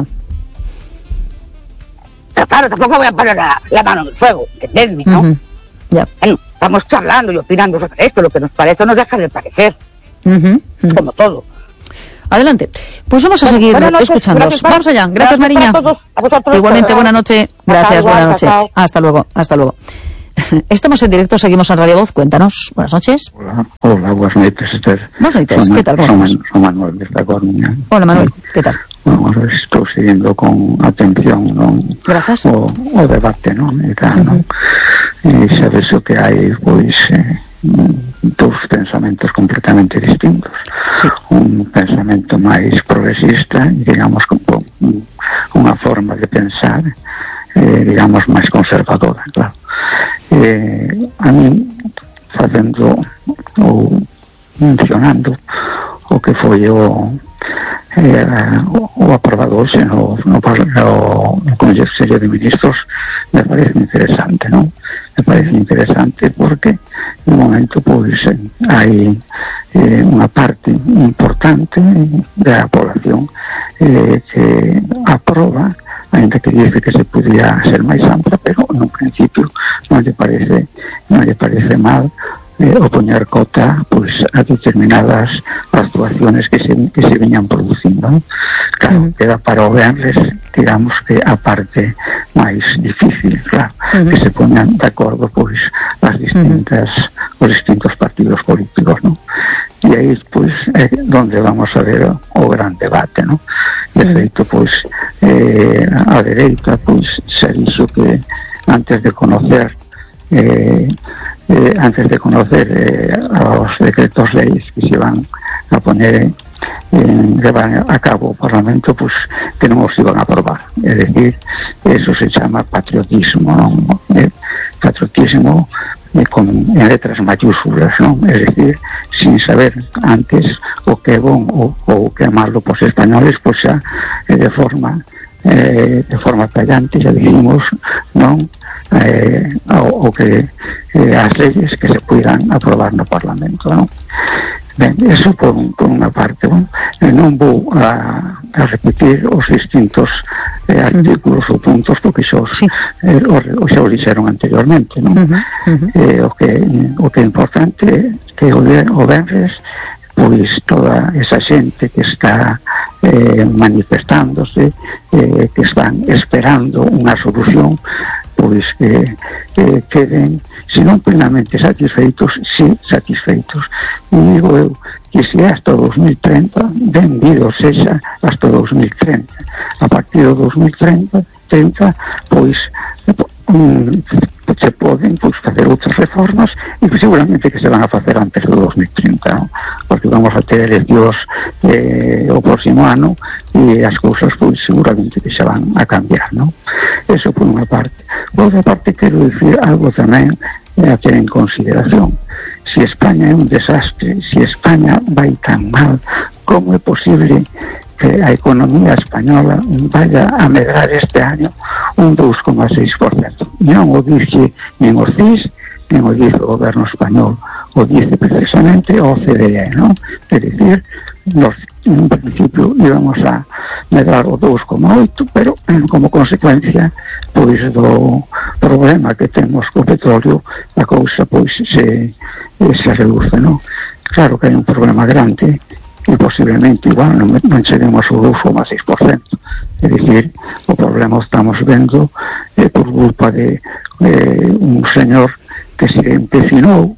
Pero claro, tampoco voy a poner la, la mano en el fuego, entendedme, ¿no? Uh-huh. Ya. Bueno, estamos charlando y opinando sobre esto, lo que nos parece nos deja de parecer, Uh-huh. Uh-huh. como todo. Adelante. Pues vamos a Bueno, seguir buenas noches, escuchando. gracias, Vamos allá. Gracias, gracias Mariña. para todos, a vosotros. Igualmente, buena noche. Gracias, igual, buena noche. chao. Hasta luego, hasta luego. Estamos en directo, seguimos en Radio Voz. Cuéntanos. Buenas noches. Hola, hola, buenas noches, Esther. Buenas noches, ¿qué tal? ¿Cómo Son, estás? son Manuel desde A Coruña. Hola, Manuel, ¿qué tal? Bueno, estou seguindo con atención non? Grazas. O, o debate, non? E tal, non? E sabes o que hai, pois, eh, dous pensamentos completamente distintos. Sí. Un pensamento máis progresista, digamos, con unha forma de pensar, eh, digamos, máis conservadora, claro. Eh, a mí, facendo ou mencionando o que foi o eh, o, o aprobado hoxe no, no, no, no Consello de Ministros, me parece interesante, non? Me parece interesante porque no momento pois hai eh, unha parte importante da población eh, que aproba, ainda que dice que se podía ser máis ampla, pero no principio non lle parece non lle parece mal eh, o poñer cota pois a determinadas actuaciones que se, que se veñan producindo, ¿no? Claro, uh-huh. Queda para o venres, digamos que a parte máis difícil, claro, uh-huh. que se poñan de acordo pois as distintas uh-huh. os distintos partidos políticos, ¿no? E aí pois é onde vamos a ver o, o gran debate, ¿no? De feito, pois eh, a dereita pois se dixo que antes de conocer eh, eh, antes de conocer eh, os decretos leis que se van a poner en llevar a cabo o Parlamento, pues que non os iban a aprobar. É dicir, eso se chama patriotismo, non? Eh, patriotismo eh, con en letras mayúsculas, non? É dicir, sin saber antes o que é bon ou o que é malo pos españoles, pois xa eh, de forma eh, de forma tallante, xa dijimos, non? Eh, o, o que eh, as leyes que se puidan aprobar no Parlamento, non? Ben, eso por, un, por unha parte, non? E non vou a, a repetir os distintos eh, artículos ou puntos porque xos, sí. eh, o, o xa o dixeron anteriormente, non? Uh-huh, uh-huh. Eh, o que o que é importante é que o, o venres pois toda esa xente que está eh, manifestándose, eh, que están esperando unha solución, pois que eh, queden, se non plenamente satisfeitos, sí satisfeitos. E digo eu que se hasta dos mil treinta, benvido sexa hasta dos mil treinta. A partir do dos mil treinta, treinta, pois um, se poden pois, facer outras reformas e que seguramente que se van a facer antes do dos mil trinta, non? Porque vamos a ter eleccións eh, o próximo ano e as cousas pois seguramente que se van a cambiar, non? Eso por unha parte. Por outra parte quero dicir algo tamén eh, a ter en consideración. Si España é un desastre, si España vai tan mal, como é posible que a economía española vaya a medrar este año un dous coma seis por cento. Non o dice nin o C I S, nin o dice o goberno español, o dice precisamente o O C D E, non? É dicir, nos, en principio íbamos a medrar o dous coma oito, pero como consecuencia pois do problema que temos co petróleo, a cousa pois se, se reduce, non? Claro que hai un problema grande e posiblemente igual non, non chegemos ao dous coma seis por cento. É dicir, o problema estamos vendo eh, por culpa de eh, un señor que se empecinou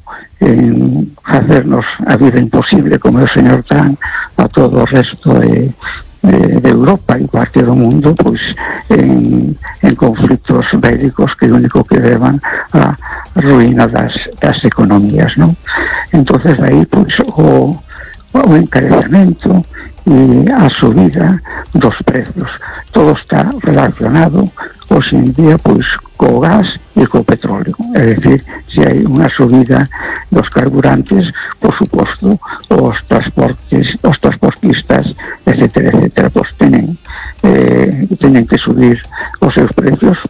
en hacernos a vida imposible como é o señor Trump a todo o resto de, de, de Europa e parte do mundo, pois en, en conflitos bélicos que o único que levan a ruína das, das economías, non? Entonces aí pois o o encarecemento e a subida dos precios. Todo está relacionado hoxe en día pois co gas e co petróleo. É dicir, se hai unha subida dos carburantes, por suposto, os transportes, os transportistas, etcétera, etcétera, pois tenen, eh, tenen que subir os seus precios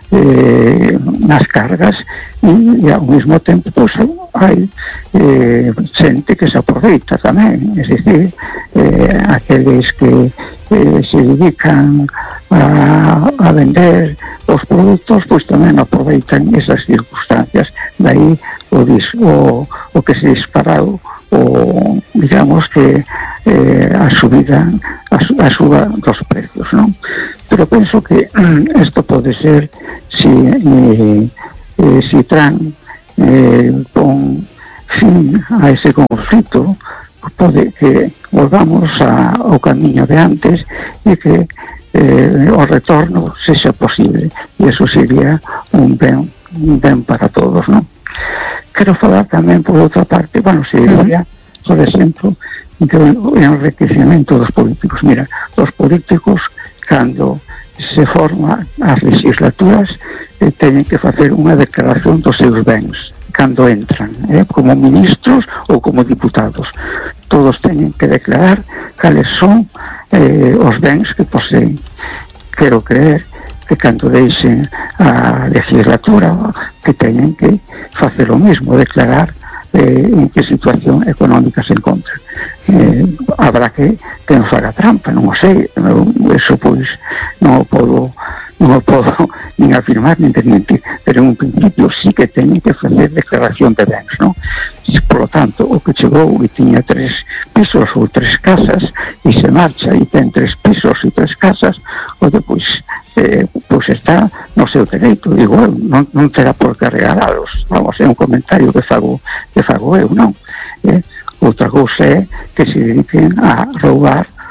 eh, nas cargas e, e ao mesmo tempo pois, hai eh, xente que se aproveita tamén, é dicir, eh, aqueles que eh, se dedican a, a vender os produtos pois tamén aproveitan esas circunstancias, daí o, dis, o, o que se disparou o digamos que eh, a subida a, a suba dos precios, non? Pero penso que isto pode ser si eh, eh, si Trump eh, pon fin a ese conflito, pode que volvamos a, ao camiño de antes e que eh, o retorno sexa posible, e eso sería un ben, un ben para todos, non? Quero falar tamén por outra parte, bueno, sería, por exemplo, do enriquecemento dos políticos. Mira, os políticos, cando se forman as legislaturas, eh, teñen que facer unha declaración dos seus bens, cando entran, eh, como ministros ou como diputados. Todos teñen que declarar cales son eh, os bens que poseen. Quero creer que cando deixen a legislatura que teñen que facer o mesmo, declarar eh, en que situación económica se encontra. Eh, habrá que quen faga trampa, non o sei, eso pois non o podo non o podo nin afirmar nin desmentir, pero en un principio sí que teñen que facer declaración de bens, non? Por lo tanto, o que chegou e tiña tres pisos ou tres casas e se marcha e ten tres pisos e tres casas, o depois eh, pois está no seu dereito, igual non, non terá por que regalalos, vamos, é un comentario que fago, que fago eu, non? Eh? Outra cousa é que se dediquen a roubar